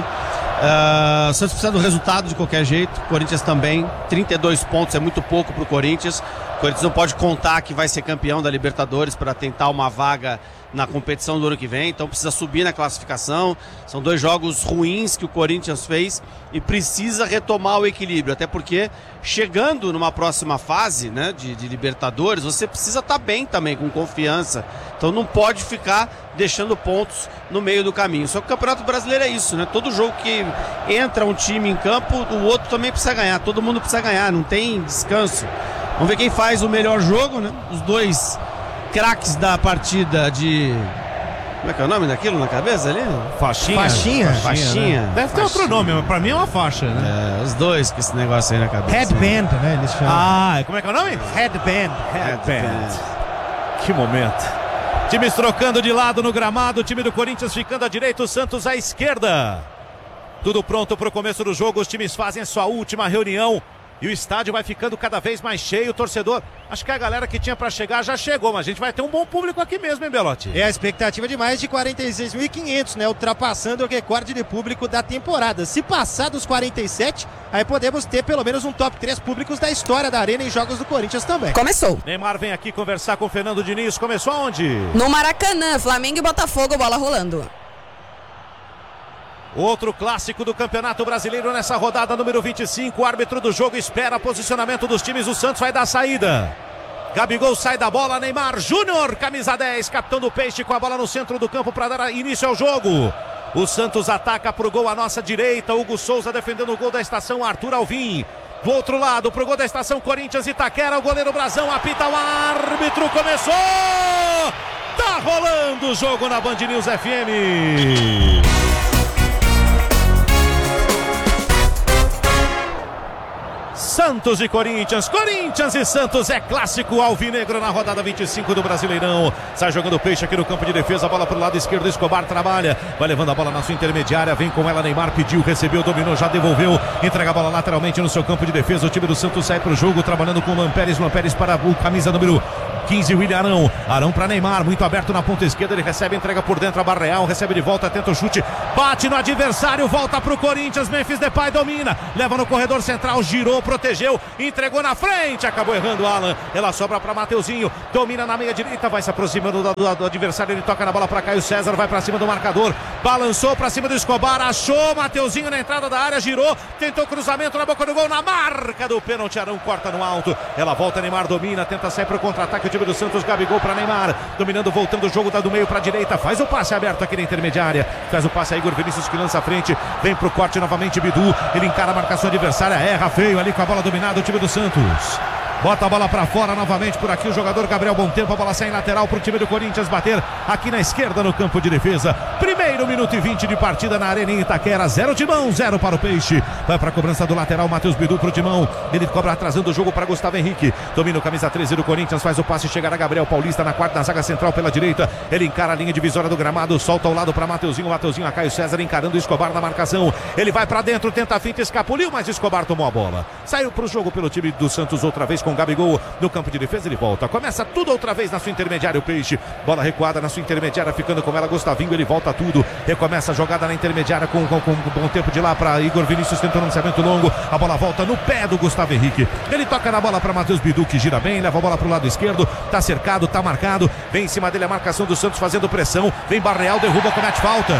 Uh, o Santos precisa do resultado de qualquer jeito. Corinthians também, trinta e dois pontos é muito pouco para o Corinthians. O Corinthians não pode contar que vai ser campeão da Libertadores para tentar uma vaga na competição do ano que vem, então precisa subir na classificação. São dois jogos ruins que o Corinthians fez e precisa retomar o equilíbrio, até porque chegando numa próxima fase, né, de, de Libertadores, você precisa estar bem também, com confiança, então não pode ficar deixando pontos no meio do caminho. Só que o Campeonato Brasileiro é isso, né? Todo jogo que entra um time em campo, o outro também precisa ganhar, todo mundo precisa ganhar, não tem descanso. Vamos ver quem faz o melhor jogo, né? Os dois craques da partida de... Como é que é o nome daquilo na cabeça ali? Faixinha. Faixinha. Faixinha, Faixinha. né? Deve ter Faixinha. outro nome, mas pra mim é uma faixa, né? É, os dois com esse negócio aí na cabeça. Headband, né? Eles chamam. Ah, como é que é o nome? Headband. Headband. Que momento. Times trocando de lado no gramado, o time do Corinthians ficando à direita, o Santos à esquerda. Tudo pronto para o começo do jogo, os times fazem a sua última reunião. E o estádio vai ficando cada vez mais cheio, o torcedor. Acho que a galera que tinha para chegar já chegou, mas a gente vai ter um bom público aqui mesmo, hein, Belotti? É a expectativa de mais de quarenta e seis mil e quinhentos, né? Ultrapassando o recorde de público da temporada. Se passar dos quarenta e sete, aí podemos ter pelo menos um top três públicos da história da Arena em jogos do Corinthians também. Começou. Neymar vem aqui conversar com o Fernando Diniz. Começou aonde? No Maracanã, Flamengo e Botafogo, bola rolando. Outro clássico do Campeonato Brasileiro nessa rodada número vinte e cinco. O árbitro do jogo espera posicionamento dos times. O Santos vai dar saída. Gabigol sai da bola. Neymar Júnior, camisa dez, capitão do Peixe, com a bola no centro do campo para dar início ao jogo. O Santos ataca pro gol à nossa direita. Hugo Souza defendendo o gol da estação. Arthur Alvim. Do outro lado, pro gol da estação Corinthians Itaquera. O goleiro Brazão apita, o árbitro começou. Tá rolando o jogo na Band News F M. Santos e Corinthians, Corinthians e Santos é clássico alvinegro na rodada vinte e cinco do Brasileirão. Sai jogando Peixe aqui no campo de defesa, a bola pro lado esquerdo, Escobar trabalha, vai levando a bola na sua intermediária, vem com ela Neymar, pediu, recebeu, dominou, já devolveu, entrega a bola lateralmente no seu campo de defesa, o time do Santos sai pro jogo, trabalhando com o Lampérez, Lampérez para o camisa número quinze, William Arão, Arão para Neymar, muito aberto na ponta esquerda, ele recebe, entrega por dentro a Barreal, recebe de volta, tenta o chute, bate no adversário, volta pro Corinthians, Memphis Depay domina, leva no corredor central, girou, protegeu, entregou na frente, acabou errando Alan, ela sobra para Mateuzinho, domina na meia direita, vai se aproximando do, do, do adversário, ele toca na bola para Caio César, vai para cima do marcador, balançou para cima do Escobar, achou Mateuzinho na entrada da área, girou, tentou cruzamento na boca do gol, na marca do pênalti, Arão corta no alto, ela volta, Neymar domina, tenta sair para o contra-ataque, o time do Santos, Gabigol para Neymar, dominando, voltando o jogo, tá do meio para a direita, faz o passe aberto aqui na intermediária, faz o passe a Igor Vinícius que lança a frente, vem pro corte novamente Bidu, ele encara a marcação adversária, erra feio ali com a bola dominada, o time do Santos. Bota a bola pra fora novamente por aqui o jogador Gabriel Bontempo, a bola sai em lateral pro time do Corinthians bater aqui na esquerda no campo de defesa. Primeiro minuto e vinte de partida na Arena em Itaquera, zero Timão, zero para o Peixe. Vai pra cobrança do lateral, Matheus Bidu pro Timão. Ele cobra atrasando o jogo para Gustavo Henrique. Domina o camisa treze do Corinthians, faz o passe, chegará Gabriel Paulista na quarta, na zaga central pela direita. Ele encara a linha divisória do gramado, solta ao lado para Mateuzinho, Mateuzinho a Caio César encarando o Escobar na marcação. Ele vai pra dentro, tenta a finta, escapuliu, mas Escobar tomou a bola. Saiu pro jogo pelo time do Santos outra vez com Gabigol no campo de defesa, ele volta, começa tudo outra vez na sua intermediária, o Peixe, bola recuada na sua intermediária, ficando com ela, Gustavinho, ele volta tudo, recomeça a jogada na intermediária com, com, com bom tempo de lá para Igor Vinícius, tentando um lançamento longo, a bola volta no pé do Gustavo Henrique, ele toca na bola para Matheus Bidu, que gira bem, leva a bola pro lado esquerdo, tá cercado, tá marcado, vem em cima dele a marcação do Santos fazendo pressão, vem Barreal, derruba, comete falta.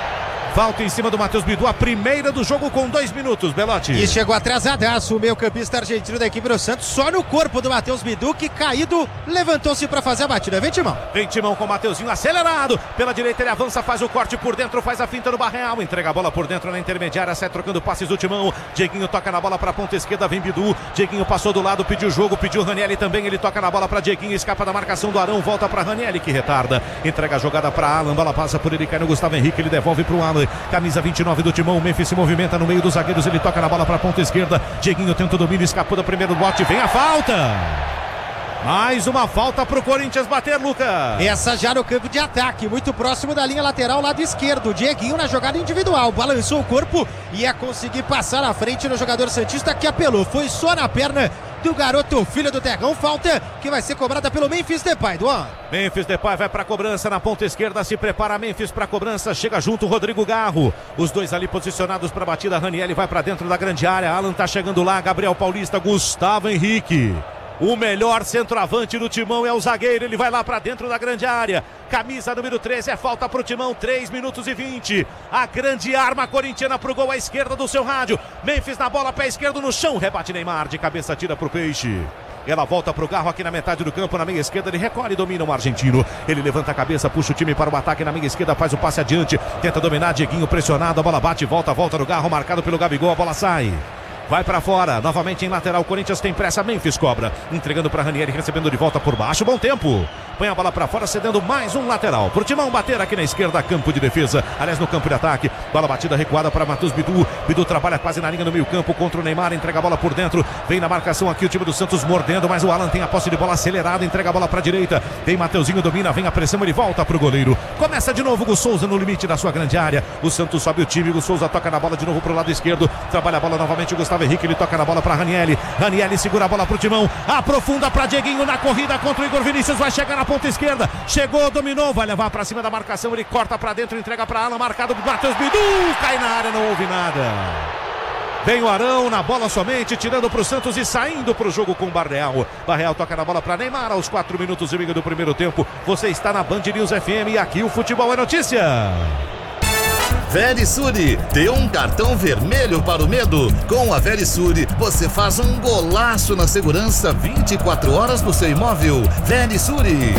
Falta em cima do Matheus Bidu, a primeira do jogo com dois minutos, Belotti. E chegou atrasadaço o meio campista argentino da equipe do Santos, só no corpo do Matheus Bidu, que caído, levantou-se para fazer a batida. Vem Timão. Vem Timão com o Mateuzinho acelerado, pela direita ele avança, faz o corte por dentro, faz a finta no Barreal, entrega a bola por dentro na intermediária, sai trocando passes do Timão, Dieguinho toca na bola para a ponta esquerda, vem Bidu, Dieguinho passou do lado, pediu jogo, pediu Ranieri também, ele toca na bola para Dieguinho, escapa da marcação do Arão, volta para Ranieri que retarda, entrega a jogada para Alan, bola passa por ele, cai no Gustavo Henrique, ele devolve para o Alan, camisa vinte e nove do Timão, o Memphis se movimenta no meio dos zagueiros, ele toca na bola para a ponta esquerda, Dieguinho tenta o domínio, escapou do primeiro bote, vem a falta! Mais uma falta pro Corinthians bater, Lucas. Essa já no campo de ataque, muito próximo da linha lateral, lado esquerdo. Dieguinho na jogada individual, balançou o corpo e ia conseguir passar na frente no jogador santista que apelou. Foi só na perna do garoto, filho do Terrão. Falta que vai ser cobrada pelo Memphis Depay, Duan. Memphis Depay vai pra cobrança na ponta esquerda, se prepara Memphis pra cobrança, chega junto o Rodrigo Garro. Os dois ali posicionados pra batida, Ranieri vai pra dentro da grande área, Alan tá chegando lá, Gabriel Paulista, Gustavo Henrique. O melhor centroavante do Timão é o zagueiro, ele vai lá pra dentro da grande área. Camisa número treze, é falta pro Timão, três minutos e vinte. A grande arma corintiana pro gol à esquerda do seu rádio. Memphis na bola, pé esquerdo no chão, rebate Neymar, de cabeça tira pro Peixe. Ela volta pro Garro aqui na metade do campo, na meia esquerda, ele recolhe e domina o argentino. Ele levanta a cabeça, puxa o time para o ataque na meia esquerda, faz o passe adiante, tenta dominar, Dieguinho pressionado, a bola bate, volta, volta no Garro, marcado pelo Gabigol, a bola sai. Vai pra fora, novamente em lateral, Corinthians tem pressa, Memphis cobra, entregando pra Ranieri, recebendo de volta por baixo, bom tempo. Põe a bola pra fora, cedendo mais um lateral. Pro Timão bater aqui na esquerda, campo de defesa, aliás no campo de ataque. Bola batida recuada para Matheus Bidu. Bidu trabalha quase na linha do meio campo contra o Neymar, entrega a bola por dentro. Vem na marcação aqui o time do Santos mordendo, mas o Alan tem a posse de bola acelerada, entrega a bola pra direita. Vem Mateuzinho, domina, vem a pressão, ele volta pro goleiro. Começa de novo o Souza no limite da sua grande área. O Santos sobe o time, o Souza toca na bola de novo pro lado esquerdo. Trabalha a bola novamente o Gustavo Henrique, ele toca na bola para Ranieri. Ranieri segura a bola pro Timão, aprofunda para Dieguinho na corrida contra o Igor Vinícius, vai chegar na ponta esquerda. Chegou, dominou, vai levar para cima da marcação, ele corta para dentro, entrega para Alan, marcado por Matheus Bidu, cai na área, não houve nada. Vem o Arão na bola somente, tirando para o Santos e saindo para o jogo com o Barreal. Barreal toca na bola para Neymar aos quatro minutos e meio do primeiro tempo. Você está na Band News F M e aqui o futebol é notícia. Verisure, dê um cartão vermelho para o medo. Com a Verisure, você faz um golaço na segurança vinte e quatro horas do seu imóvel. Verisure.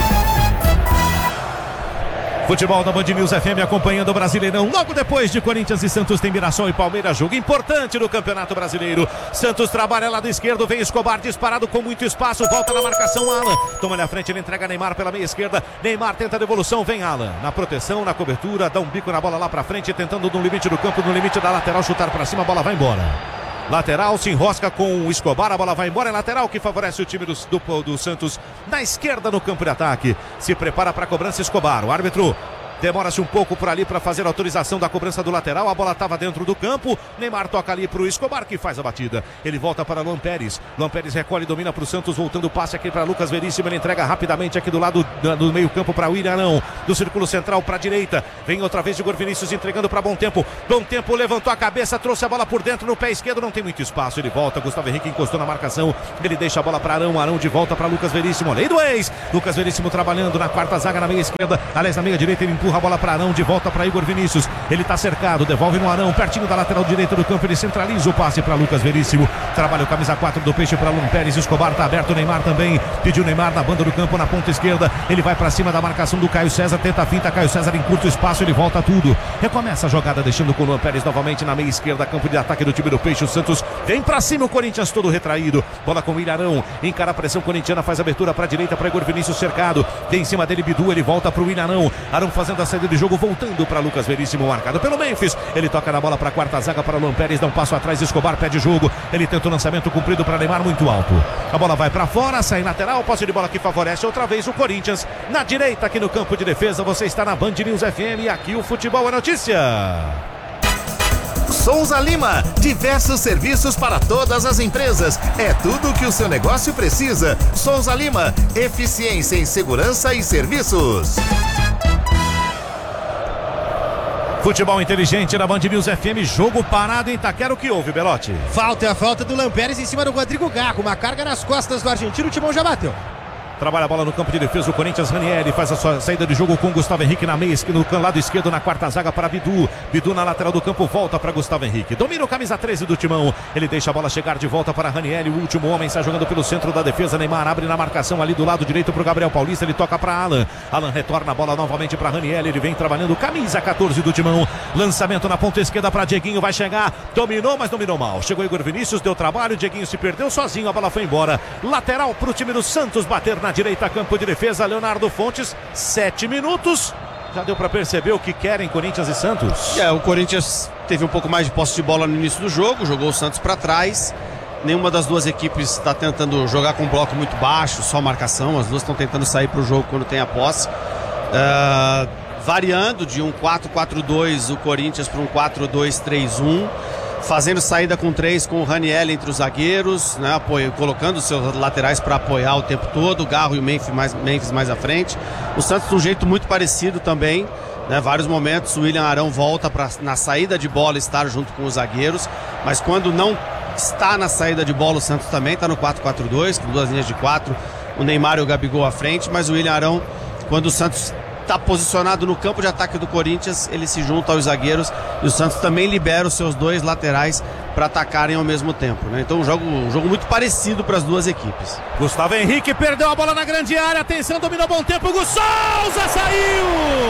Futebol da Band News F M acompanhando o Brasileirão. Logo depois de Corinthians e Santos tem Mirassol e Palmeiras. Jogo importante no Campeonato Brasileiro. Santos trabalha lado esquerdo. Vem Escobar disparado com muito espaço. Volta na marcação Alan. Toma na frente, ele entrega Neymar pela meia esquerda. Neymar tenta a devolução. Vem Alan. Na proteção, na cobertura. Dá um bico na bola lá pra frente. Tentando no limite do campo, no limite da lateral. Chutar pra cima. A bola vai embora. Lateral, se enrosca com o Escobar, a bola vai embora, é lateral que favorece o time do, do, do Santos na esquerda no campo de ataque. Se prepara para a cobrança Escobar, o árbitro demora-se um pouco por ali para fazer a autorização da cobrança do lateral. A bola estava dentro do campo. Neymar toca ali para o Escobar, que faz a batida. Ele volta para Luan Pérez. Luan Pérez recolhe e domina para o Santos, voltando o passe aqui para Lucas Veríssimo. Ele entrega rapidamente aqui do lado do meio campo para William Arão. Do círculo central para a direita. Vem outra vez Igor Vinícius entregando para Bom Tempo. Bom Tempo levantou a cabeça, trouxe a bola por dentro no pé esquerdo. Não tem muito espaço. Ele volta. Gustavo Henrique encostou na marcação. Ele deixa a bola para Arão. Arão de volta para Lucas Veríssimo. Lei do ex. Lucas Veríssimo trabalhando na quarta zaga na meia esquerda. Aliás, na meia direita ele empurra a bola para Arão. De volta para Igor Vinícius, ele está cercado, devolve no Arão, pertinho da lateral direita do campo, ele centraliza o passe para Lucas Veríssimo, trabalha o camisa quatro do Peixe para Luan Pérez. Escobar está aberto, Neymar também, pediu Neymar na banda do campo, na ponta esquerda, ele vai para cima da marcação do Caio César, tenta a finta, Caio César encurta o espaço, ele volta tudo, recomeça a jogada, deixando com o Luan Pérez novamente na meia esquerda, campo de ataque do time do Peixe. O Santos vem para cima, o Corinthians todo retraído, bola com o Ilharão, encara a pressão corintiana, faz abertura para a direita para Igor Vinícius cercado, vem em cima dele Bidu, ele volta para o Ilharão, Arão fazendo a saída de jogo, voltando para Lucas Veríssimo, marcado pelo Memphis, ele toca na bola para a quarta zaga para Luan Pérez, dá um passo atrás, Escobar pede jogo, ele tenta o lançamento comprido para Neymar, muito alto, a bola vai para fora, sai lateral, posse de bola que favorece outra vez o Corinthians, na direita aqui no campo de defesa. Você está na Band News F M e aqui o futebol é notícia. Souza Lima, diversos serviços para todas as empresas, é tudo o que o seu negócio precisa. Souza Lima, eficiência em segurança e serviços. Futebol inteligente na Band News F M, jogo parado em Itaquera, o que houve, Belotti? Falta, a falta do Luan Pérez em cima do Rodrigo Garro, uma carga nas costas do argentino, o Timão já bateu. Trabalha a bola no campo de defesa, o Corinthians, Ranieri faz a sua saída de jogo com Gustavo Henrique na meia, no lado esquerdo, na quarta zaga para Bidu. Bidu na lateral do campo, volta para Gustavo Henrique. Domina o camisa treze do Timão. Ele deixa a bola chegar de volta para Ranieri, o último homem está jogando pelo centro da defesa. Neymar abre na marcação ali do lado direito para o Gabriel Paulista, ele toca para Alan. Alan retorna a bola novamente para Ranieri, ele vem trabalhando, camisa quatorze do Timão. Lançamento na ponta esquerda para Dieguinho, vai chegar, dominou, mas dominou mal. Chegou Igor Vinícius, deu trabalho, Dieguinho se perdeu sozinho, a bola foi embora. Lateral para o time do Santos, bater na direita, campo de defesa, Leonardo Fontes, sete minutos, já deu para perceber o que querem Corinthians e Santos. É, o Corinthians teve um pouco mais de posse de bola no início do jogo, jogou o Santos para trás, nenhuma das duas equipes está tentando jogar com um bloco muito baixo, só marcação, as duas estão tentando sair para o jogo quando tem a posse, uh, variando de um quatro quatro dois o Corinthians para um quatro dois três um, fazendo saída com três com o Ranieri entre os zagueiros, né, apoio, colocando os seus laterais para apoiar o tempo todo, o Garro e o Memphis mais, Memphis mais à frente. O Santos de um jeito muito parecido também, né, vários momentos o William Arão volta para na saída de bola estar junto com os zagueiros, mas quando não está na saída de bola o Santos também está no quatro quatro dois, com duas linhas de quatro, o Neymar e o Gabigol à frente, mas o William Arão, quando o Santos está posicionado no campo de ataque do Corinthians, ele se junta aos zagueiros e o Santos também libera os seus dois laterais para atacarem ao mesmo tempo, né? Então um jogo, um jogo muito parecido para as duas equipes. Gustavo Henrique perdeu a bola na grande área, atenção, dominou Bom Tempo, Gus Souza saiu!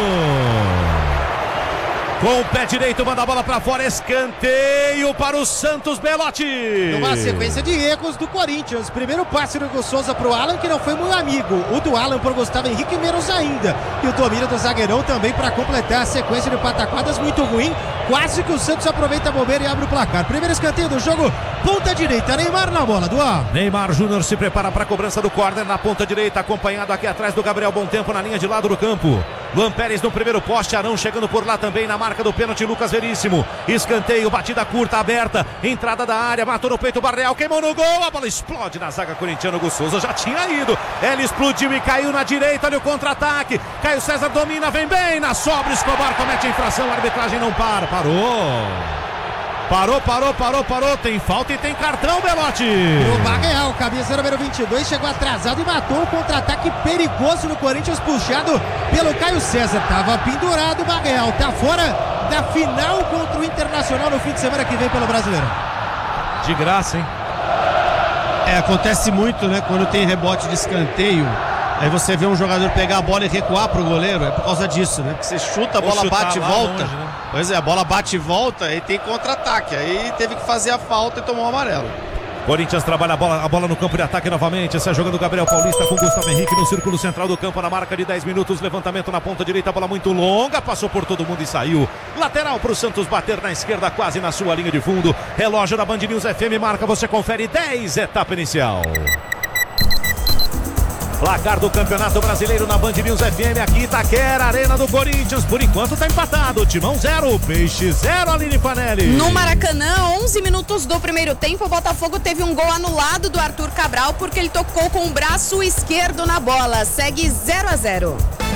Com o pé direito, manda a bola para fora, escanteio para o Santos, Belotti. Uma sequência de erros do Corinthians. Primeiro passe do Gus Souza para o Alan, que não foi muito amigo. O do Alan para o Gustavo Henrique, menos ainda. E o domínio do zagueirão também para completar a sequência de pataquadas muito ruim. Quase que o Santos aproveita a bobeira e abre o placar. Primeiro escanteio do jogo, ponta direita, Neymar na bola, do A. Neymar Júnior se prepara para a cobrança do córner na ponta direita, acompanhado aqui atrás do Gabriel Bom Tempo na linha de lado do campo. Luan Pérez no primeiro poste, Arão chegando por lá também na marca do pênalti, Lucas Veríssimo. Escanteio, batida curta, aberta, entrada da área, matou no peito o Barreal, queimou no gol, a bola explode na zaga corintiana, o Gus Souza já tinha ido. Ele explodiu e caiu na direita, olha o contra-ataque. Caio César domina, vem bem na sobra, Escobar comete a infração, a arbitragem não para, parou. Parou, parou, parou, parou, tem falta e tem cartão, Belotti. O Barreal, camisa número vinte e dois, chegou atrasado e matou um contra-ataque perigoso no Corinthians, puxado pelo Caio César. Tava pendurado o Barreal, tá fora da final contra o Internacional no fim de semana que vem pelo Brasileirão. De graça, hein? É, acontece muito, né, quando tem rebote de escanteio. Aí você vê um jogador pegar a bola e recuar pro goleiro, é por causa disso, né? Porque você chuta, a bola bate e volta. Longe, né? Pois é, a bola bate e volta e tem contra-ataque. Aí teve que fazer a falta e tomou o amarelo. Corinthians trabalha a bola, a bola no campo de ataque novamente. Sai jogando Gabriel Paulista com Gustavo Henrique no círculo central do campo, na marca de dez minutos. Levantamento na ponta direita, bola muito longa, passou por todo mundo e saiu. Lateral para o Santos bater na esquerda, quase na sua linha de fundo. Relógio da Band News F M marca, você confere dez, etapa inicial. Placar do Campeonato Brasileiro na Band News F M, aqui Itaquera, Arena do Corinthians. Por enquanto tá empatado, Timão zero, Peixe zero, Aline Fanelli. No Maracanã, onze minutos do primeiro tempo, o Botafogo teve um gol anulado do Arthur Cabral porque ele tocou com o braço esquerdo na bola. Segue zero a zero.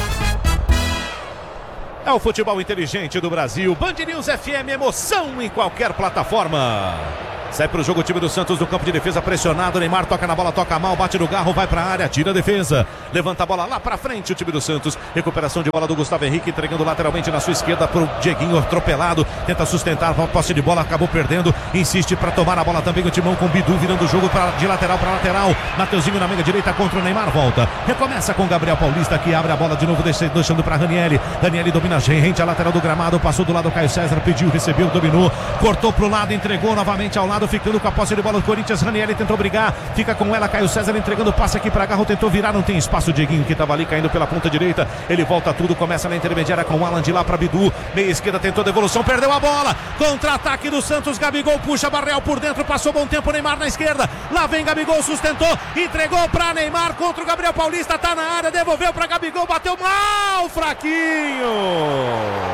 É o futebol inteligente do Brasil. Band News F M, emoção em qualquer plataforma. Sai pro jogo o time do Santos no campo de defesa, pressionado. Neymar toca na bola, toca mal, bate no garro, vai pra área, tira a defesa. Levanta a bola lá pra frente o time do Santos. Recuperação de bola do Gustavo Henrique, entregando lateralmente na sua esquerda pro Dieguinho, atropelado. Tenta sustentar a posse de bola, acabou perdendo. Insiste pra tomar a bola também o Timão com o Bidu, virando o jogo pra, de lateral pra lateral. Mateuzinho na meia direita contra o Neymar, volta. Recomeça com o Gabriel Paulista, que abre a bola de novo, deixando pra Ranieri. Ranieri domina rente a lateral do gramado, passou do lado do Caio César, pediu, recebeu, dominou. Cortou pro lado, entregou novamente ao lado. Ficando com a posse de bola do Corinthians, Ranieri tentou brigar, fica com ela, Caio César entregando passe aqui para Garro, tentou virar, não tem espaço, o Dieguinho que estava ali caindo pela ponta direita, ele volta tudo, começa na intermediária com o Alan de lá para Bidu, meia esquerda, tentou devolução, perdeu a bola, contra-ataque do Santos, Gabigol puxa Barreal por dentro, passou bom tempo, Neymar na esquerda, lá vem Gabigol, sustentou, entregou para Neymar contra o Gabriel Paulista, tá na área, devolveu para Gabigol, bateu mal, fraquinho.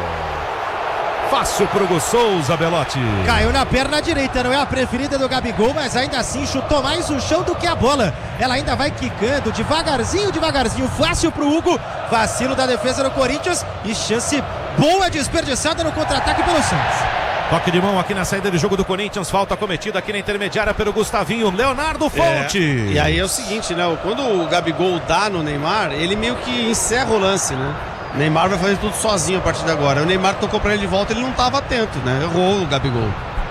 Fácil pro Hugo Souza, Belotti. Caiu na perna direita, não é a preferida do Gabigol, mas ainda assim chutou mais o chão do que a bola. Ela ainda vai quicando, devagarzinho, devagarzinho. Fácil pro Hugo, vacilo da defesa do Corinthians e chance boa desperdiçada no contra-ataque pelo Santos. Toque de mão aqui na saída de jogo do Corinthians, falta cometida aqui na intermediária pelo Gustavinho, Leonardo Fonte. É, e aí é o seguinte, né? Quando o Gabigol dá no Neymar, ele meio que encerra o lance, né? O Neymar vai fazer tudo sozinho a partir de agora. O Neymar tocou pra ele de volta, ele não estava atento, né? Errou o Gabigol.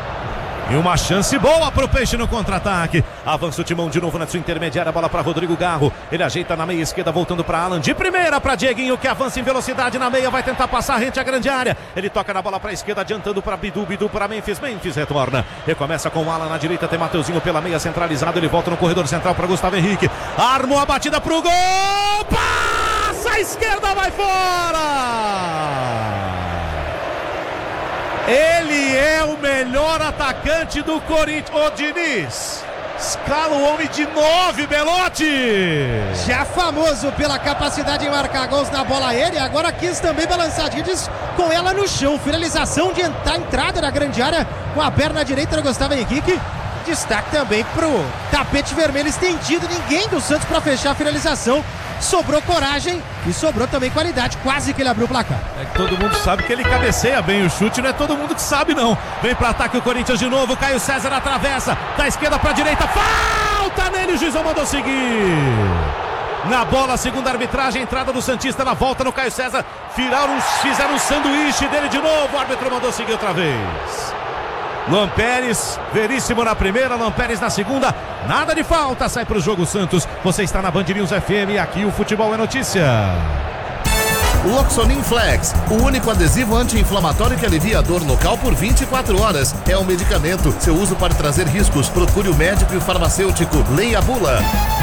E uma chance boa pro Peixe no contra-ataque. Avança o Timão de novo na sua intermediária, bola para Rodrigo Garro. Ele ajeita na meia esquerda, voltando para Alan. De primeira para Dieguinho, que avança em velocidade na meia, vai tentar passar rente à grande área. Ele toca na bola para a esquerda, adiantando para Bidu, Bidu para Memphis. Memphis retorna. Recomeça com o Alan na direita, tem Mateuzinho pela meia centralizado. Ele volta no corredor central para Gustavo Henrique. Armou a batida pro gol. Passa a esquerda, vai fora! Ele é o melhor atacante do Corinthians. Ô Diniz, escala o homem de nove, Belotti. Já famoso pela capacidade de marcar gols na bola aérea, agora quis também balançar Diniz com ela no chão. Finalização de entrar, entrada na grande área com a perna direita do Gustavo Henrique. Destaque também pro tapete vermelho estendido. Ninguém do Santos para fechar a finalização. Sobrou coragem e sobrou também qualidade. Quase que ele abriu o placar. É que todo mundo sabe que ele cabeceia bem o chute. Não é todo mundo que sabe, não. Vem para ataque o Corinthians de novo. Caio César atravessa. Da esquerda para direita. Falta nele. O juizão mandou seguir. Na bola, segunda arbitragem. Entrada do Santista na volta no Caio César. Fizeram, fizeram um sanduíche dele de novo. O árbitro mandou seguir outra vez. Luan Pérez, Veríssimo na primeira, Luan Pérez na segunda, nada de falta, sai para o jogo Santos. Você está na Band News F M e aqui o futebol é notícia. Loxonin Flex, o único adesivo anti-inflamatório que alivia a dor local por vinte e quatro horas. É um medicamento, seu uso pode trazer riscos. Procure o médico e o farmacêutico. Leia a bula.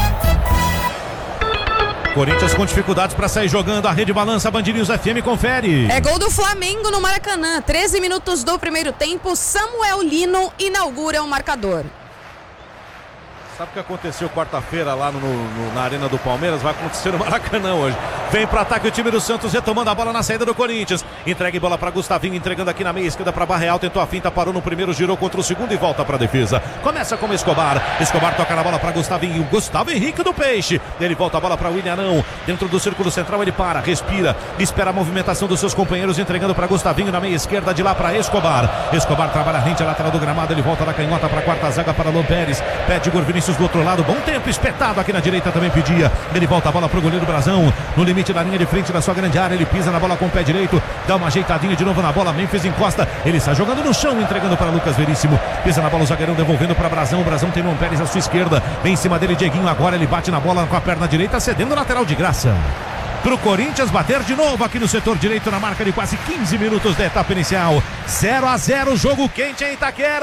Corinthians com dificuldades para sair jogando, a rede balança, Band News F M confere. É gol do Flamengo no Maracanã, treze minutos do primeiro tempo, Samuel Lino inaugura o marcador. Sabe o que aconteceu quarta-feira lá no, no, na Arena do Palmeiras? Vai acontecer no Maracanã hoje. Vem para ataque o time do Santos, retomando a bola na saída do Corinthians. Entrega bola para Gustavinho, entregando aqui na meia esquerda para Barreal. Tentou a finta, parou no primeiro, girou contra o segundo e volta para a defesa. Começa com Escobar. Escobar toca na bola para Gustavinho. Gustavo Henrique do Peixe. Ele volta a bola para William Arão. Dentro do círculo central ele para, respira, espera a movimentação dos seus companheiros, entregando para Gustavinho na meia esquerda, de lá para Escobar. Escobar trabalha a rente, a lateral do gramado. Ele volta da canhota para a quarta zaga para Luan Pérez. Pede Igor Vinícius do outro lado. Bom tempo, espetado aqui na direita também pedia. Ele volta a bola pro goleiro Brazão. No limite da linha de frente da sua grande área. Ele pisa na bola com o pé direito. Dá uma ajeitadinha de novo na bola. Memphis encosta. Ele está jogando no chão, entregando para Lucas Veríssimo. Pisa na bola o zagueirão, devolvendo para Brazão. O Brazão tem Luan Pérez à sua esquerda. Vem em cima dele Dieguinho. Agora ele bate na bola com a perna direita, cedendo lateral de graça. Pro Corinthians bater de novo aqui no setor direito, na marca de quase quinze minutos da etapa inicial. zero a zero, jogo quente em Itaquera.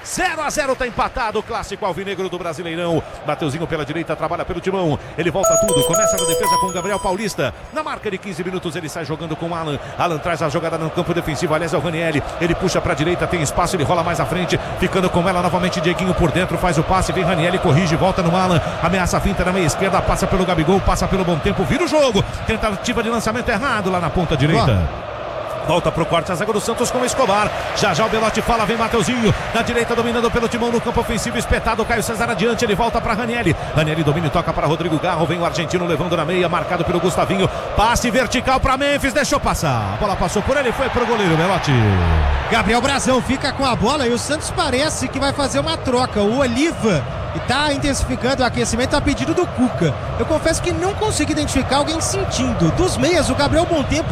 zero a zero tá empatado o clássico alvinegro do Brasileirão. Mateuzinho pela direita, trabalha pelo timão. Ele volta tudo, começa na defesa com o Gabriel Paulista. Na marca de quinze minutos ele sai jogando com o Alan. Alan traz a jogada no campo defensivo, aliás é o Ranieri. Ele puxa pra direita, tem espaço, ele rola mais à frente, ficando com ela novamente. Dieguinho por dentro, faz o passe, vem Ranieri, corrige, volta no Alan. Ameaça a finta na meia esquerda, passa pelo Gabigol, passa pelo Bom Tempo, vira o jogo. Tentativa de lançamento errado lá na ponta direita. Volta pro corte, a zaga do Santos com o Escobar. Já já o Belotti fala, vem Mateuzinho. Na direita dominando pelo timão no campo ofensivo, espetado. Caio César adiante, ele volta para Ranieri. Ranieri domina e toca para Rodrigo Garro. Vem o argentino levando na meia, marcado pelo Gustavinho. Passe vertical para Memphis, deixou passar. A bola passou por ele, foi pro goleiro Belotti. Gabriel Brazão fica com a bola e o Santos parece que vai fazer uma troca. O Oliva está intensificando o aquecimento a pedido do Cuca. Eu confesso que não consigo identificar alguém sentindo. Dos meias, o Gabriel Bom Tempo